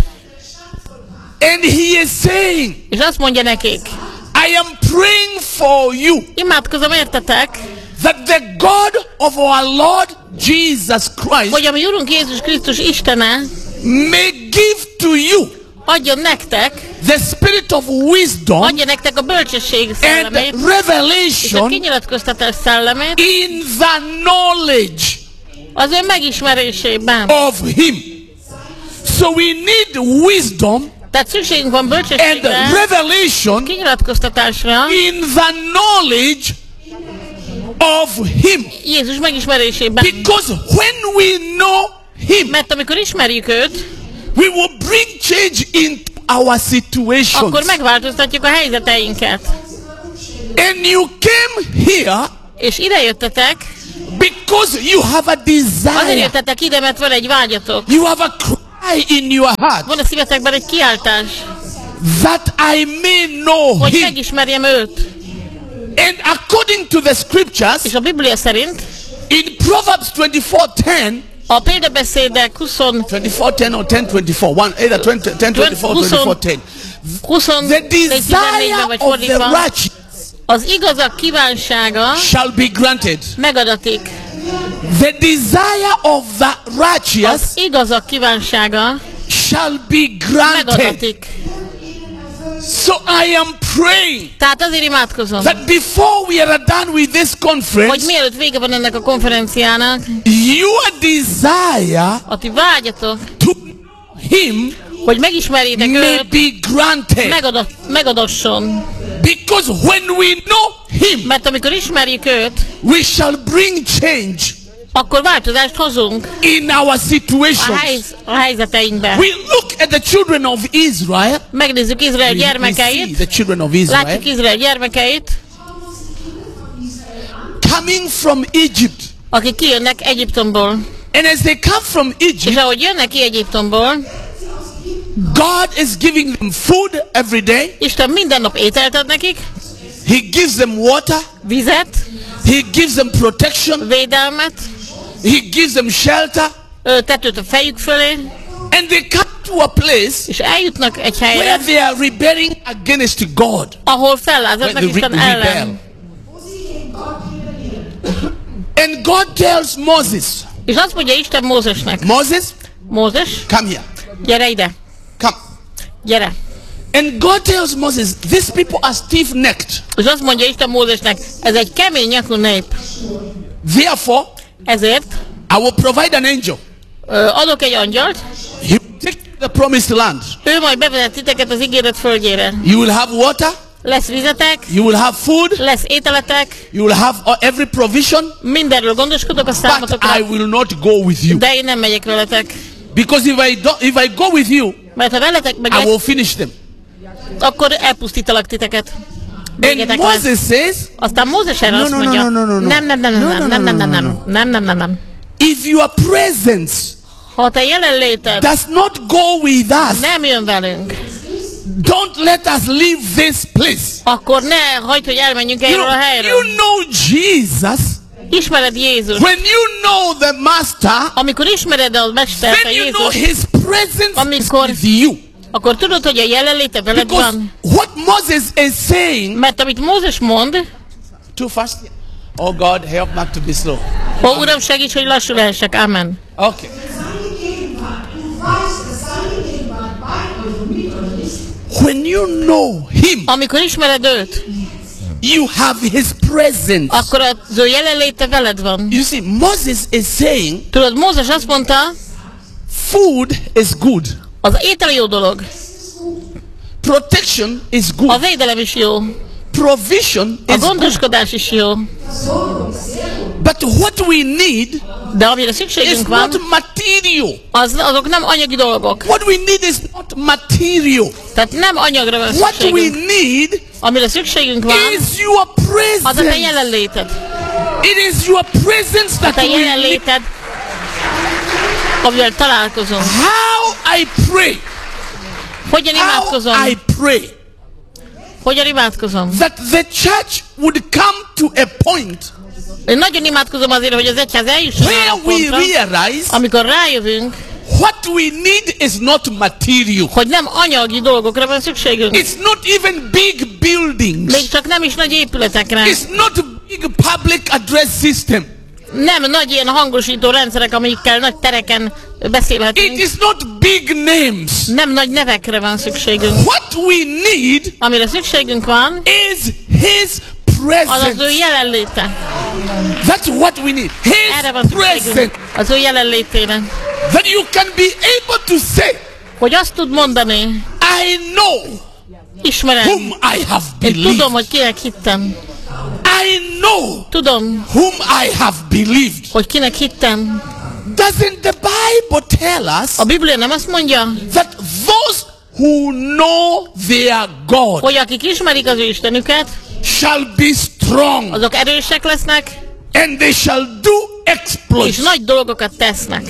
And he is saying, És azt mondja nekik, I am praying for you imádkozom értetek, that the God of our Lord Jesus Christ hogy a mi Urunk Jézus Krisztus Istene may give to you adjon nektek, the spirit of wisdom adja nektek a bölcsesség and szellemét, és a revelation kinyilatkoztatás szellemét in the knowledge az ön megismerésében. of him. So we need wisdom Tehát szükségünk van and bölcsességre, revelation kinyilatkoztatásra, in the knowledge of him. Jézus megismerésében. Because when we know him, Mert amikor ismerjük őt, we will bring change into our situations. akkor megváltoztatjuk a helyzeteinket. And you came here És ide jöttetek, because you have a azért desire. jöttetek ide, mert van egy vágyatok. You have a cry in your heart Van a szívetekben egy kiáltás, that I may know hogy him. megismerjem őt. And according to the scriptures, És a Biblia szerint in Proverbs twenty-four ten, a példabeszédek húsz, twenty-four ten or ten twenty-four, one either twenty, ten twenty-four, twenty-four ten. The desire huszonnégy-tizennégyben vagy of the fordítva, righteous az igazak kívánsága shall be granted. megadatik. The desire of the righteous Az igazak kívánsága shall be granted. megadatik. So I am praying Tehát azért imádkozom, that before we are done with this hogy conference, mielőtt vége van ennek a konferenciának, your desire a ti vágyatok, to know him hogy megismerjétek may őt, be granted. megadat, megadasson. Because when we know him, Mert amikor ismerjük őt, we shall bring change akkor változást hozunk in our a, situations. helyz, a helyzeteinkben. We look at the children of Israel. Megnézzük Izrael We, we see gyermekeit, the children of Israel látjuk Izrael gyermekeit, coming from Egypt. akik kijönnek Egyiptomból. And as they come from És Egypt, ahogy jönnek ki Egyiptomból, God is giving them food every day. Isten minden nap ételt ad nekik, He gives them water. vizet, He gives them protection. védelmet, He gives them shelter. ö, tetőt a fejük fölé, And they come to a place és eljutnak egy where helyre, they are rebelling against God. ahol fellázadnak Where they Isten re- ellen. rebel. And God tells Moses, És azt mondja Isten Mózesnek, Moses, Mózes, come here. gyere ide, Come. gyere. And God tells Moses, these people are stiff-necked. És azt mondja Isten Mózesnek, ez egy kemény nyakú nép. Therefore, Ezért I will provide an angel. ö, adok egy angyalt, He will take you to the promised land. ő majd bevezet titeket az ígéret földjére. You will have water. Lesz vizetek, You will have food. lesz ételetek, You will have uh, every provision. mindenről gondoskodok a But számotokra, I will not go with you. de én nem megyek veletek. Because if I, do, if I go with you, Mert ha veletek I megyek, will finish them. akkor elpusztítalak titeket. And Végetek lesz. Moses says, Aztán Mózes erre No, azt no, no, mondja, no, no, no, no. nem, nem, nem, No, nem, no, nem, no, nem, no, nem, no, nem, nem, nem, nem, nem. if your presence Ha a te jelenléted does not go with us, nem jön velünk, don't let us leave this place. akkor ne hagyd, hogy elmenjünk You erről know, a helyről. you know Jesus. Ismered Jézus. When you know the Master, Amikor ismered a Mestert, a then you know Jézus, His presence is Amikor- with you. akkor tudod, hogy a jelenléte veled Because van. what Moses is saying, Mert amit Mózes mond, too fast. Oh God, help not to be slow. ó Uram, segíts, hogy lassú lehessek. Amen. Okay. When you know Him, Amikor ismered őt, you have His presence. akkor az ő jelenléte veled van. You see, Moses is saying Tudod, Mózes azt mondta, food is good, az étel jó dolog, protection is a good, védelem is jó, provision a is good. gondoskodás is jó, But what we need de amire is szükségünk van, not material. az, azok nem anyagi dolgok. What we need is not material. Tehát nem anyagra van What we szükségünk. need Amire szükségünk van, is your az a te presence. jelenléted. It is your presence A that te we need. jelenléted, amivel találkozunk. How I pray, Hogyan how imádkozom? I pray Hogyan imádkozom? that the church would come to a point Én nagyon imádkozom azért, hogy az egyház eljusson arra where a we pontra, realize amikor rájövünk, what we need is not material. hogy nem anyagi dolgokra van szükségünk. It's not even big buildings. Még csak nem is nagy épületekre. It's not big public address system. Nem nagy ilyen hangosító rendszerek, amikkel nagy tereken It beszélhetünk. is not big names. Nem nagy nevekre van szükségünk. What we need Amire szükségünk van, is His az az ő presence. jelenléte. That's what we need. Erre His van szükségünk. presence. Az ő jelenlétére. That you can be able to say, Hogy azt tud mondani, I know ismerem, whom I have én believed. tudom, hogy kinek hittem. I know Tudom, whom I have believed. hogy kinek hittem. Doesn't the Bible tell us A Biblia nem azt mondja, that those who know their God hogy akik ismerik az ő Istenüket, shall be strong azok erősek lesznek, and they shall do és exploits? nagy dolgokat tesznek.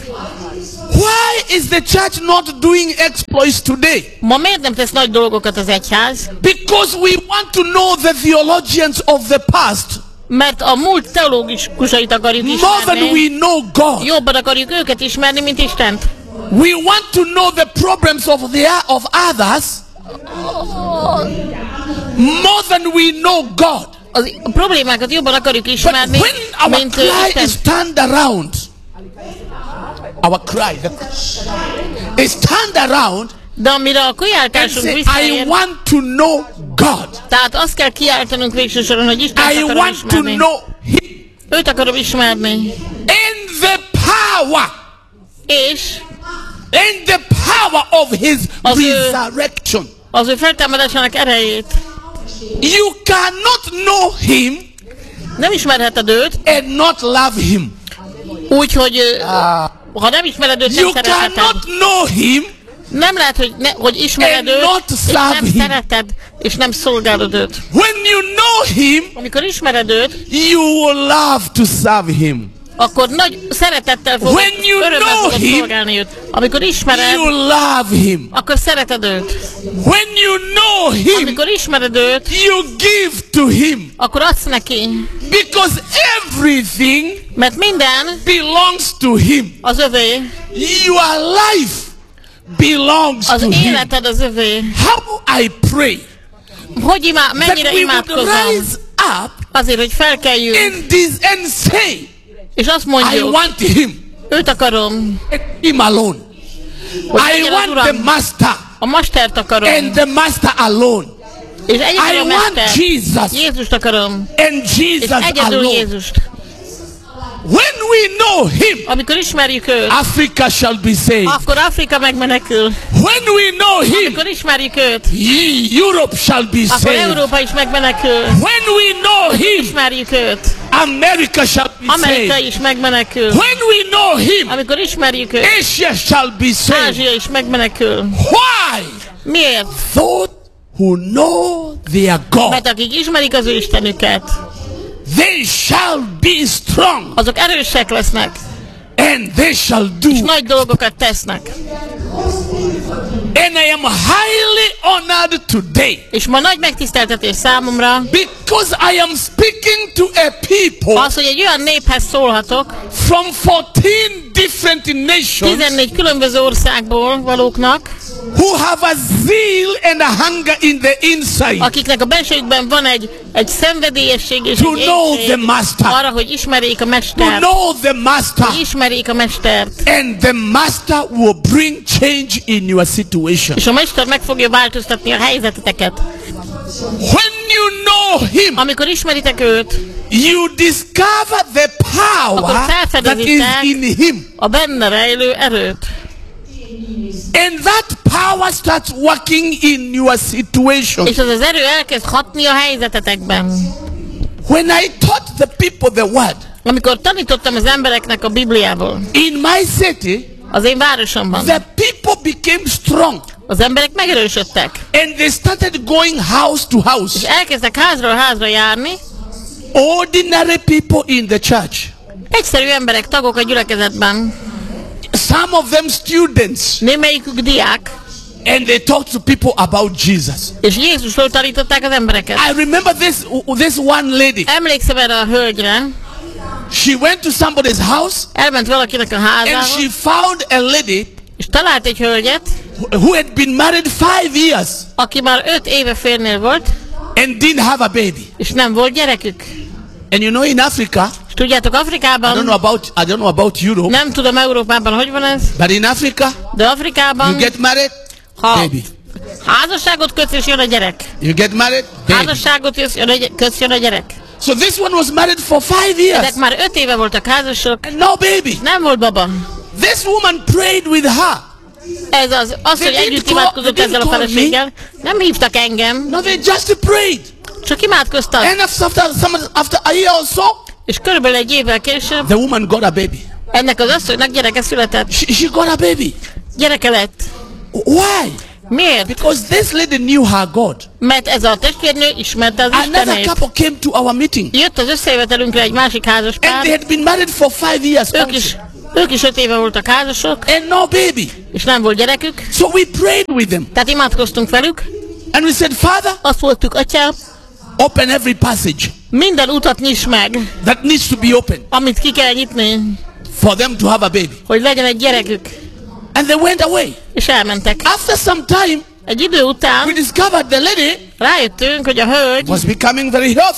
Why is the church not doing exploits today? Ma miért nem tesz nagy dolgokat az egyház? Because we want to know the theologians of the past Mert a múlt teológusait akarjuk more than ismerni. we know God. Jobban akarjuk őket ismerni, mint Istent. We want to know the problems of the of others more than we know God. az, a problémákat jobban akarjuk But ismerni, when our mint uh, cry Isten. is turned around, our cry the, is turned around, De amire a and kiáltásunk say, I visszaér, want to know God. tehát azt kell kiáltanunk végső soron, hogy Istent I akarom want to ismerni. know Him. Őt akarom ismerni. And the power, És and the power of His Az ő- resurrection. az ő feltámadásának erejét. You cannot know Him Nem ismerheted őt, and not love Him. úgy, hogy ö, ha nem ismered őt, nem You szeretheted. cannot know Him Nem lehet, hogy, ne, hogy ismered and őt, not és serve nem him. szereted, és nem szolgálod őt. when you know Him. Amikor ismered őt, You will love to serve Him. akkor nagy szeretettel fogod, When you örömmel know fogod him, szolgálni őt. Amikor ismered, You love Him. akkor szereted őt. When you know Him, Amikor ismered őt, you give to Him. akkor adsz neki. Because everything Mert minden belongs to Him. az övé, Your life belongs az to Him. életed az övé. How I pray Hogy imá, that mennyire we would imádkozom? rise up Azért, hogy felkeljünk, and, this, and say, és azt I mondjuk, want Him. őt akarom, And Him alone. hogy I legyen az want the Uram, Master a Mastert akarom, and the Master alone. és egyedül I a want Mester, Jesus Jézust akarom, and és Jesus egyedül alone. Jézust. When we know Him, Amikor ismerjük őt, Africa shall be saved. akkor Afrika megmenekül. When we know Him, Amikor ismerjük őt, ye- Europe shall be akkor saved. Európa is megmenekül. When we know Him, Ismerjük őt, America shall be Amerika saved. is megmenekül. When we know Him, Amikor ismerjük őt, Asia shall be saved. Ázsia is megmenekül. Why? Miért? Those who know their God, Mert akik ismerik az ő Istenüket, they shall be strong azok erősek lesznek, and they shall és do. nagy dolgokat tesznek. And I am highly honored today És ma nagy megtiszteltetés számomra because I am speaking to a people az, hogy egy olyan néphez szólhatok, from fourteen different nations tizennégy különböző országból valóknak, who have a zeal and a hunger in the inside akiknek a bensőjükben van egy, egy szenvedélyesség és to egy know the éhség Master, arra, hogy ismerjék a to Mestert. know the Master, Ismerjék a Mestert. and the Master will bring change in your situation. És a Mester meg fogja változtatni a helyzeteket. When you know Him, Amikor ismeritek őt, you discover the Akkor power that is felfedezitek in Him, a benne rejlő erőt. and that power starts working in your situation. És az az erő elkezd hatni a helyzetetekben. When I taught the people the word Amikor tanítottam az embereknek a Bibliából, in my city, az én városomban, the people became strong az emberek megerősödtek. and they started going house to És house. elkezdtek házról házra járni, Ordinary people in the church, egyszerű emberek, tagok a gyülekezetben, some of them students, némelyikük diák, and they talked to people about Jesus. és Jézusról tanították az embereket. I remember this this one lady. Emlékszem erre a hölgyre, She went to somebody's house elment valakinek a and házába, she found a lady és talált egy hölgyet, who had been married five years aki már öt éve férnél volt, and didn't have a baby. és nem volt gyerekük. And you know, in Africa, És tudjátok, I don't know Afrikában, about I don't know about Europe, nem tudom Európában, hogy van ez, but in Africa, de you Afrikában, get married, ha baby. házasságot kötsz, és jön a gyerek. You get married, baby. Házasságot kötsz, jön a gy- kötsz, jön a gyerek. So this one was married for five years Ezek már öt éve voltak házasok, and no baby. nem volt baba. This woman prayed with her. Ez az, az They hogy didn't együtt call- imádkozott they didn't ezzel a call feleséggel. Nem hívtak engem, No, they just prayed. csak imádkoztak. And after some, after a year or so, És körülbelül egy évvel később the woman got a baby. ennek az asszonynak gyereke született. She, she got a baby. Gyereke lett. Why? Miért? Because this lady knew her God. Mert ez a testvérnő ismerte az Another Istenét. couple came to our meeting Jött az összejövetelünkre egy másik házas and they pár, had been married for five years ők is, also, ők is öt éve voltak házasok, and no baby. és nem volt gyerekük. So we prayed with them Tehát imádkoztunk velük, and we said, Father, azt mondtuk, Atyám, open every passage minden utat nyisd meg, that needs to be open amit ki kell nyitni, for them to have a baby. hogy legyen egy gyerekük. And they went away. És elmentek. After some time, Egy idő we után discovered the lady rájöttünk, hogy a hölgy was becoming very healthy.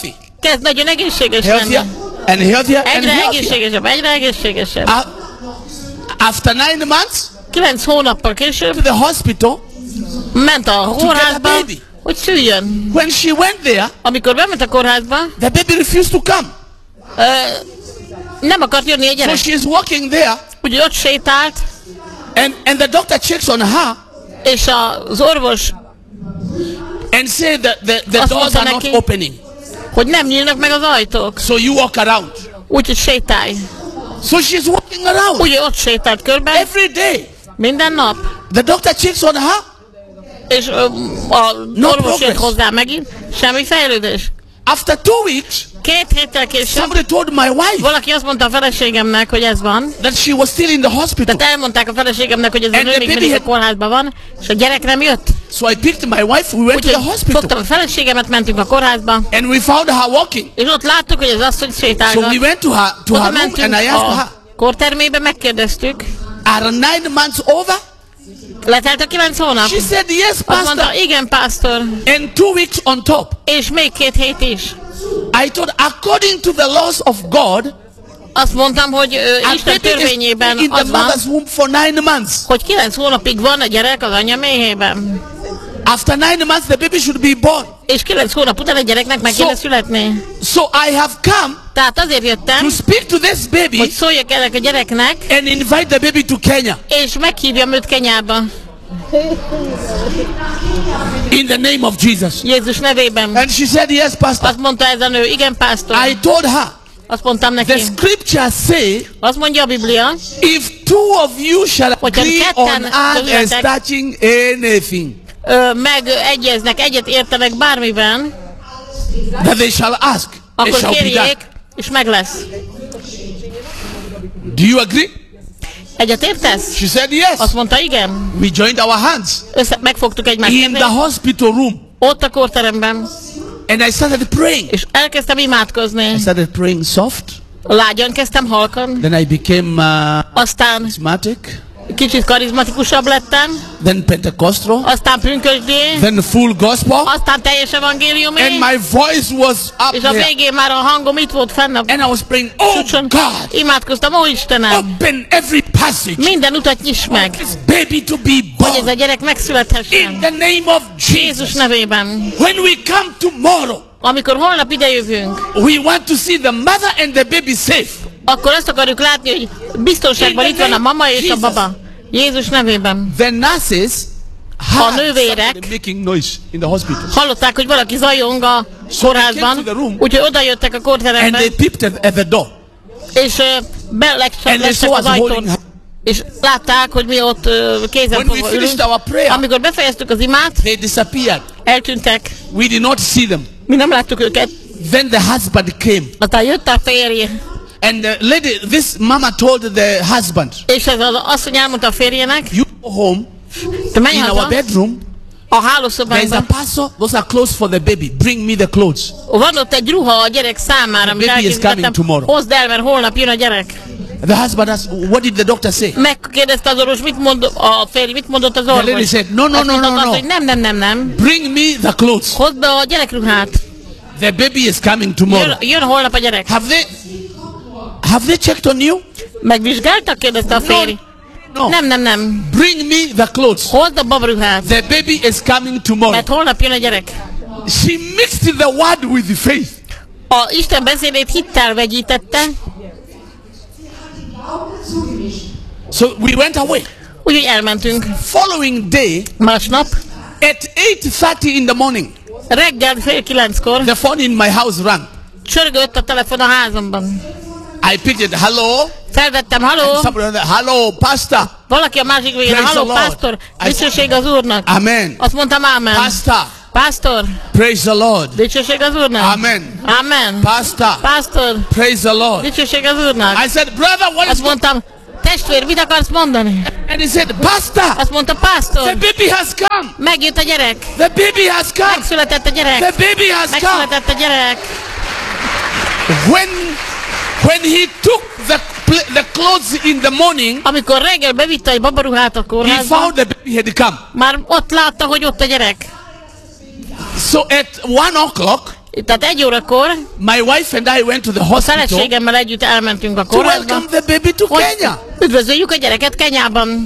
kezd nagyon egészséges lenni. healthier, and healthier, and Egyre healthier. egészségesebb, egyre egészségesebb. Uh, after nine months, Kilenc hónappal később to the hospital, ment a kórházba, baby. hogy szüljön. when she went there, Amikor bement a kórházba, the baby refused to come. ö, nem akart jönni a So gyerek. she is walking there, Úgy ott sétált, and, and the doctor checks on her és az orvos, and said that the, the Azt doors mondta are not neki. opening. hogy nem nyílnak meg az ajtók. So you walk around. Úgyhogy sétálj. So she's walking around Úgy ott sétált körbe, every day. minden nap. The doctor checks on her. És ö, a No orvos jött progress. hozzá megint, semmi fejlődés. After two weeks, Két héttel később somebody told my wife valaki azt mondta a feleségemnek, hogy ez van. that she was still in the hospital. Tehát elmondták a feleségemnek, hogy ez a And nő the még baby mindig a had- kórházban van, és a gyerek nem jött. So I picked my wife, we went to Úgyhogy the hospital. fogtam a feleségemet, mentünk a kórházba, And we found her walking. és ott láttuk, hogy az asszony So sétálgat. we went to her, to Oda her room mentünk and I asked her, a kórtermébe, megkérdeztük. are nine months over? Letelt a kilenc hónap? She said, yes, Azt pastor. mondta, igen, pásztor, And two weeks on top. és még két hét is. I told, according to the laws of God, Azt mondtam, hogy ö, a Isten baby is törvényében in the az van, mother's womb for nine months. hogy kilenc hónapig van a gyerek az anya méhében. After nine months, the baby should be born. És kilenc hónap után a gyereknek meg So- kéne születni. So I have come Tehát azért jöttem, to speak to this baby hogy szóljak ennek a gyereknek, and invite the baby to Kenya és meghívjam őt Kenyába. in the name of Jesus. Jézus nevében. And she said, yes, pastor. Azt mondta ez a nő, igen, pásztor. I told her, Azt mondtam the neki. scriptures say, Azt mondja a Biblia, if two of you shall Hogyha agree ketten on earth as közületek- touching anything, ö, megegyeznek, egyet értenek bármiben, that they shall ask, it akkor shall be done. kérjék, és meg lesz. Do you agree? Egyet értesz? She said, yes. Azt mondta, igen. We joined our hands Össze, megfogtuk egymást in the kezét, hospital room ott a kórteremben, and I started praying. és elkezdtem imádkozni. I started praying soft. Lágyan kezdtem halkan, Then I became uh, aztán charismatic. kicsit karizmatikusabb lettem, Then Pentecostal. aztán pünkösdé, Then full gospel. aztán teljes evangéliumé, And my voice was up és a there. végén már a hangom itt volt fenn a And I was praying, oh csúcson. God, Imádkoztam, ó Istenem, open every passage. minden utat nyiss meg, This baby to be hogy ez a born. gyerek In megszülethessen. the name of Jézus Jesus. nevében. When we come tomorrow, Amikor holnap idejövünk, we want to see the mother and the baby safe. akkor azt akarjuk látni, hogy biztonságban itt van a mama és a baba. Jézus nevében. The nurses A heard nővérek somebody making noise in the hospital. hallották, hogy valaki zajong a kórházban, úgyhogy oda jöttek a And kórterembe, they peeped at, at the door. és uh, And belestek they saw az us holding ajtón, her. és látták, hogy mi ott uh, kézen When we fogva finished ülünk. our prayer, Amikor befejeztük az imát, they disappeared. eltűntek. We did not see them. Mi nem láttuk őket. Then the husband came. Aztán jött a férje, And the lady, this mama told the husband, és ez az asszony elmondta a férjének, you go home, te menj in our haza, bedroom, a there is a hálószobánkban. parcel, those are clothes for the baby. Bring me the clothes. Van ott egy ruha a gyerek számára, amit baby is coming elkészítettem. tomorrow. Hozd el, mert holnap jön a gyerek. The husband asked, what did the doctor say? Megkérdezte az orvos, mit mond, a férj, mit mondott az orvos? lady said, no, no, Azt no, mondta no, az, no. hogy nem, nem, nem, nem. Bring me the clothes. Hozd be a gyerekruhát. The baby is coming tomorrow. Jön, jön holnap a gyerek. Have they, have they checked on you? Megvizsgáltak? Kérdezte a férj. No. Nem, nem, nem. Bring me the clothes. Hozd a babruhát. The baby is coming tomorrow. Mert holnap jön a gyerek. She mixed the word with the faith. A Isten beszédét hittel vegyítette, So we went away. úgyhogy elmentünk. Following day, Másnap, at eight thirty in the morning, reggel fél kilenckor the phone in my house rang. csörgött a telefon a házamban. I picked it. Hello? Felvettem, haló, Somebody on the, hello, pastor. valaki a másik végén, Praise haló, the Lord. pásztor, I- dicsőség az Úrnak. Amen. Azt mondtam, ámen. Pastor. Pásztor, Praise the Lord. dicsőség az Úrnak. Amen. Amen. Pastor. Pásztor, Praise the Lord. dicsőség az Úrnak. I said, brother, what is Azt mondtam, testvér, mit akarsz mondani? And he said, pastor, Azt mondta, the pásztor, baby has come. megjött a gyerek. The baby has come. Megszületett a The gyerek. baby has come. Megszületett a gyerek. When, when he took the, pl- the clothes in the morning, Amikor reggel bevitte egy babaruhát a he kórházba, found the baby had come. már ott látta, hogy ott a gyerek. So at one o'clock, Tehát egy órakor my wife and I went to the a hospital feleségemmel együtt elmentünk a to welcome kórházba, the baby to hogy Kenya. üdvözöljük a gyereket Kenyában.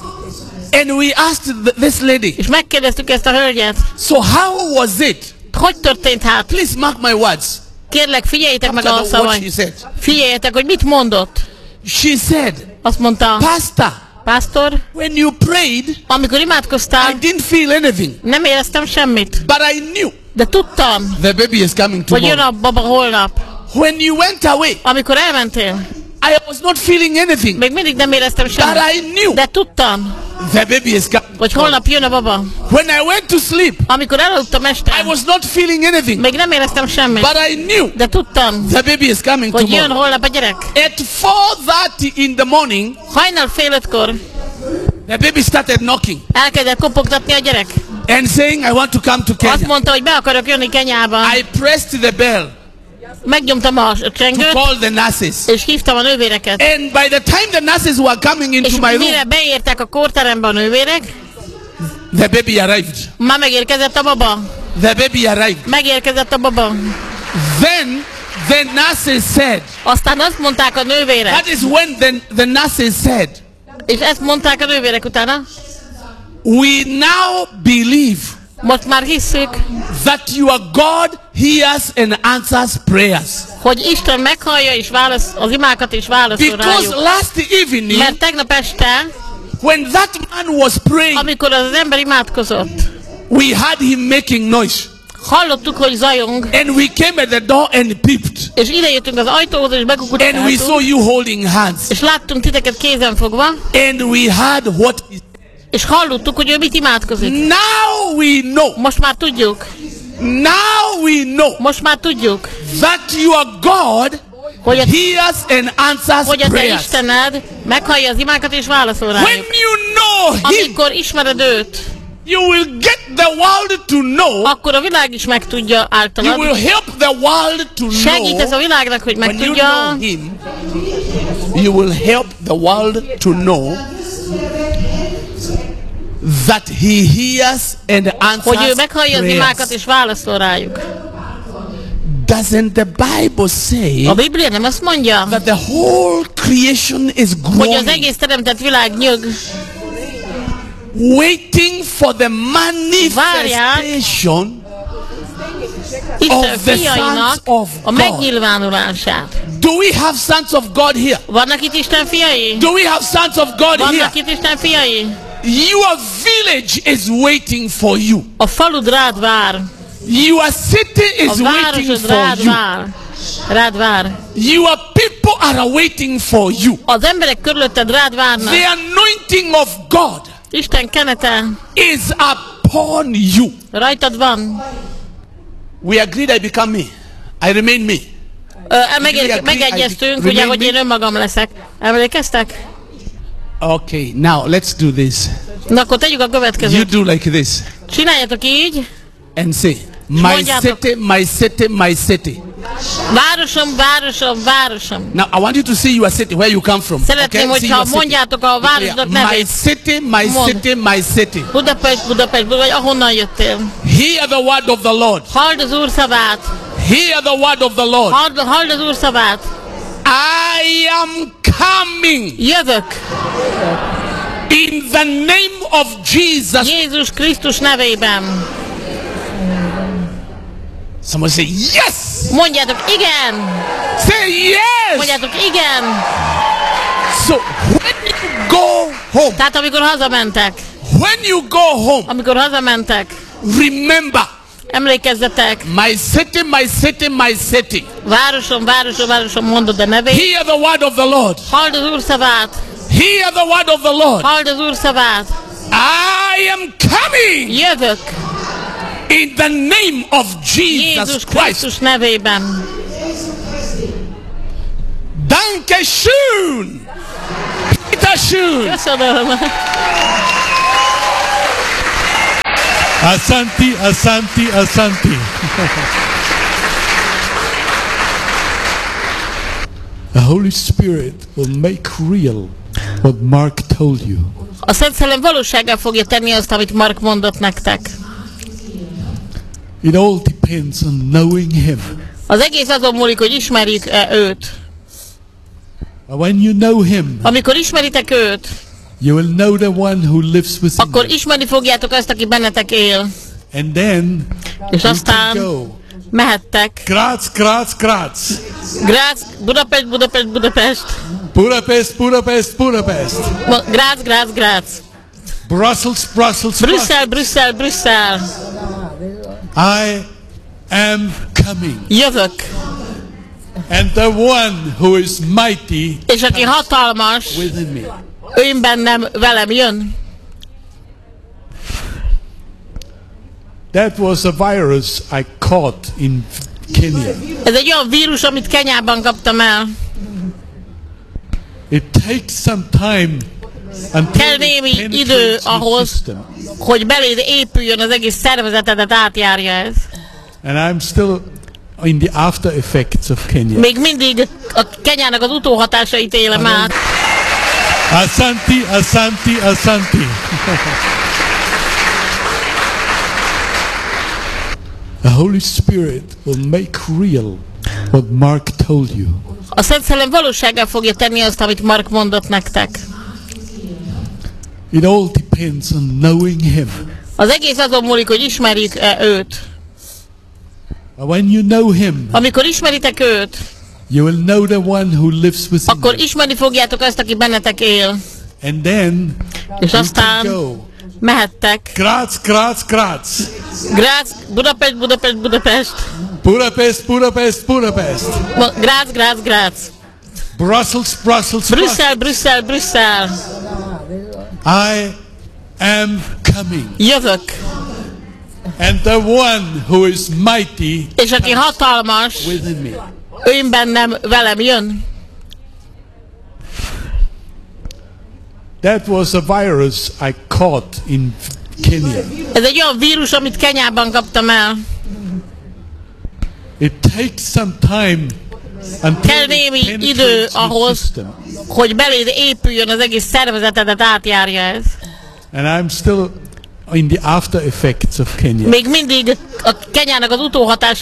And we asked th- this lady, És megkérdeztük ezt a hölgyet, so how was it? hogy történt hát? Please mark my words. Kérlek, figyeljétek meg After a the what she szavait. said. Figyeljetek, hogy mit mondott. She said, Azt mondta, Pastor, pásztor, when you prayed, amikor I imádkoztál, didn't feel anything, nem éreztem semmit. but I knew De tudtam, the baby is coming hogy jön tomorrow. a baba holnap. When you went away, Amikor elmentél, I was not feeling anything, még mindig nem éreztem but semmit. I knew De tudtam, the baby is coming. hogy holnap jön a baba. When I went to sleep, Amikor elaludtam I este, was not feeling anything, még nem éreztem semmit. but I knew De tudtam, the baby is coming hogy jön tomorrow. holnap a gyerek. At four thirty in the morning, Hajnal fél ötkor the baby started knocking elkezdett kopogtatni a gyerek. and saying, I want to come to Azt Kenya. mondta, hogy be akarok jönni Kenyába. I pressed the bell Megnyomtam a to csengőt, call the nurses. és hívtam a nővéreket. And by the time the nurses were coming És into my room, mire beértek a kórterembe a nővérek, the baby arrived. már megérkezett a baba. The baby arrived. Megérkezett a baba. Then the nurses said, Aztán azt mondták a nővérek, that is when the, the nurses said, és ezt mondták a nővérek utána, we now believe most már hisszük, that your God hears and answers prayers. hogy Isten meghallja és válasz, az imákat és válaszol Because rájuk. last evening, Mert tegnap este, when that man was praying, amikor az ember imádkozott, we heard him making noise. hallottuk, hogy zajong, And we came at the door and peeped. és idejöttünk az ajtóhoz, és And we bekukutáltunk, saw you holding hands. és láttunk titeket kézen fogva, And we heard what he és hallottuk, hogy ő mit imádkozik. Now we know. Most már tudjuk, Now we know most már tudjuk, that your God hogy a, hears and answers hogy a te prayers. Istened meghallja az imákat és válaszol When rájuk. you know him, Amikor ismered őt, you will get the world to know. akkor a világ is megtudja You általad. will help the world to Segít ez a know. világnak, hogy When you megtudja, know him, you will help the world to know that he hears and hogy ő answers meghallja az imákat prayers. és válaszol rájuk. Doesn't the Bible say A Biblia nem azt mondja, that the whole creation is hogy az groaning, egész teremtett világ nyög, waiting for the manifestation Isten of the fiainak sons of a God? megnyilvánulását. Do we have sons of God here? Vannak itt Isten fiai? Do we have sons of God here? Vannak itt Isten fiai? Your village is waiting for you. A falud rád vár. Your city A is waiting városod for rád you. vár. Rád vár. Your people are waiting for you. Az emberek körülötted rád várnak. The anointing of God Isten kenete is upon you. rajtad van. We agreed I become me. I remain me. Ö, megér, megegyeztünk, ugye, hogy én önmagam leszek. Emlékeztek? Okay, now let's do this. Na akkor tegyük a You következőt. do like this Csináljátok így. and say, my mondjátok. city, my city, my city. Városom, városom, városom. Now I want you to see your city, where you come from. Szeretném, Okay? See hogyha your city. mondjátok a városnak My nevét. city, my Mondd. city, my city. Budapest, Budapest, vagy ahonnan jöttél. Hear the word of the Lord. Halld az Úr szavát. Hear the word of the Lord. Halld, halld az Úr szavát. I am coming Jövök. in the name of Jesus. Jézus Krisztus nevében. Someone say yes. Mondjátok igen. Say yes. Mondjátok igen. So when you go home, Tehát amikor hazamentek. when you go home, Amikor hazamentek. remember, Emlékezzetek. my city, my city, my city. Városom, városom, városom, mondod a nevét. Hear the word of the Lord. Halld az Úr szavát. Hear the word of the Lord. Halld az Úr szavát. I am coming Jövök. in the name of Jesus Jézus Christ. Krisztus nevében. Danke schön. Bitte schön. Köszönöm. Asanti, Asanti, Asanti. The Holy Spirit will make real what Mark told you. A Szent Szellem valósággá fogja tenni azt, amit Mark mondott nektek. It all depends depends on knowing Him. Az egész azon múlik, hogy ismerjük-e őt. But when you know Him, Amikor ismeritek őt, you will know the one who lives within akkor you. ismerni fogjátok azt, aki bennetek él. And then És you aztán can go. mehettek. Graz, Graz, Graz. Grácz, Budapest, Budapest, Budapest. Budapest, Budapest, Budapest. Mo- Grác, Grác, Grác. Brussels, Brussels, Brüsszel, Brüsszel, Brüsszel. I am coming. Jövök. And the one who is mighty És aki hatalmas, within me. ő bennem velem jön. That was a virus I caught in Kenya. Ez egy olyan vírus, amit Kenyában kaptam el. It takes some time until Kell it némi idő penetrates your ahhoz, system. hogy beléd épüljön, az egész szervezetedet átjárja ez. And I'm still in the after effects of Kenya. Még mindig a Kenyának az utóhatásait élem át. Asante, Asante, Asante. The Holy Spirit will make real what Mark told you. A Szent Szellem valósággá fogja tenni azt, amit Mark mondott nektek. It all depends on knowing Him. Az egész azon múlik, hogy ismerjük-e őt. But when you know Him, Amikor ismeritek őt, you will know the one who lives within akkor you. ismerni fogjátok azt, aki bennetek él. And then És you aztán can go. mehettek. Graz, Graz, Graz. Grác, Budapest, Budapest, Budapest. Budapest, Budapest, Budapest. Mo- Grác, Grác, Grác. Brussels, Brussels, Brüsszel, Brüsszel, Brüsszel. I am coming. Jövök. And the one who is mighty És aki hatalmas, within me. ő bennem velem jön. That was a virus I caught in Kenya. Ez egy olyan vírus, amit Kenyában kaptam el. It takes some time until Kell it némi idő penetrates your ahhoz, system. hogy beléd épüljön, az egész szervezetedet átjárja ez. And I'm still in the after effects of Kenya. Még mindig a Kenyának az utóhatásait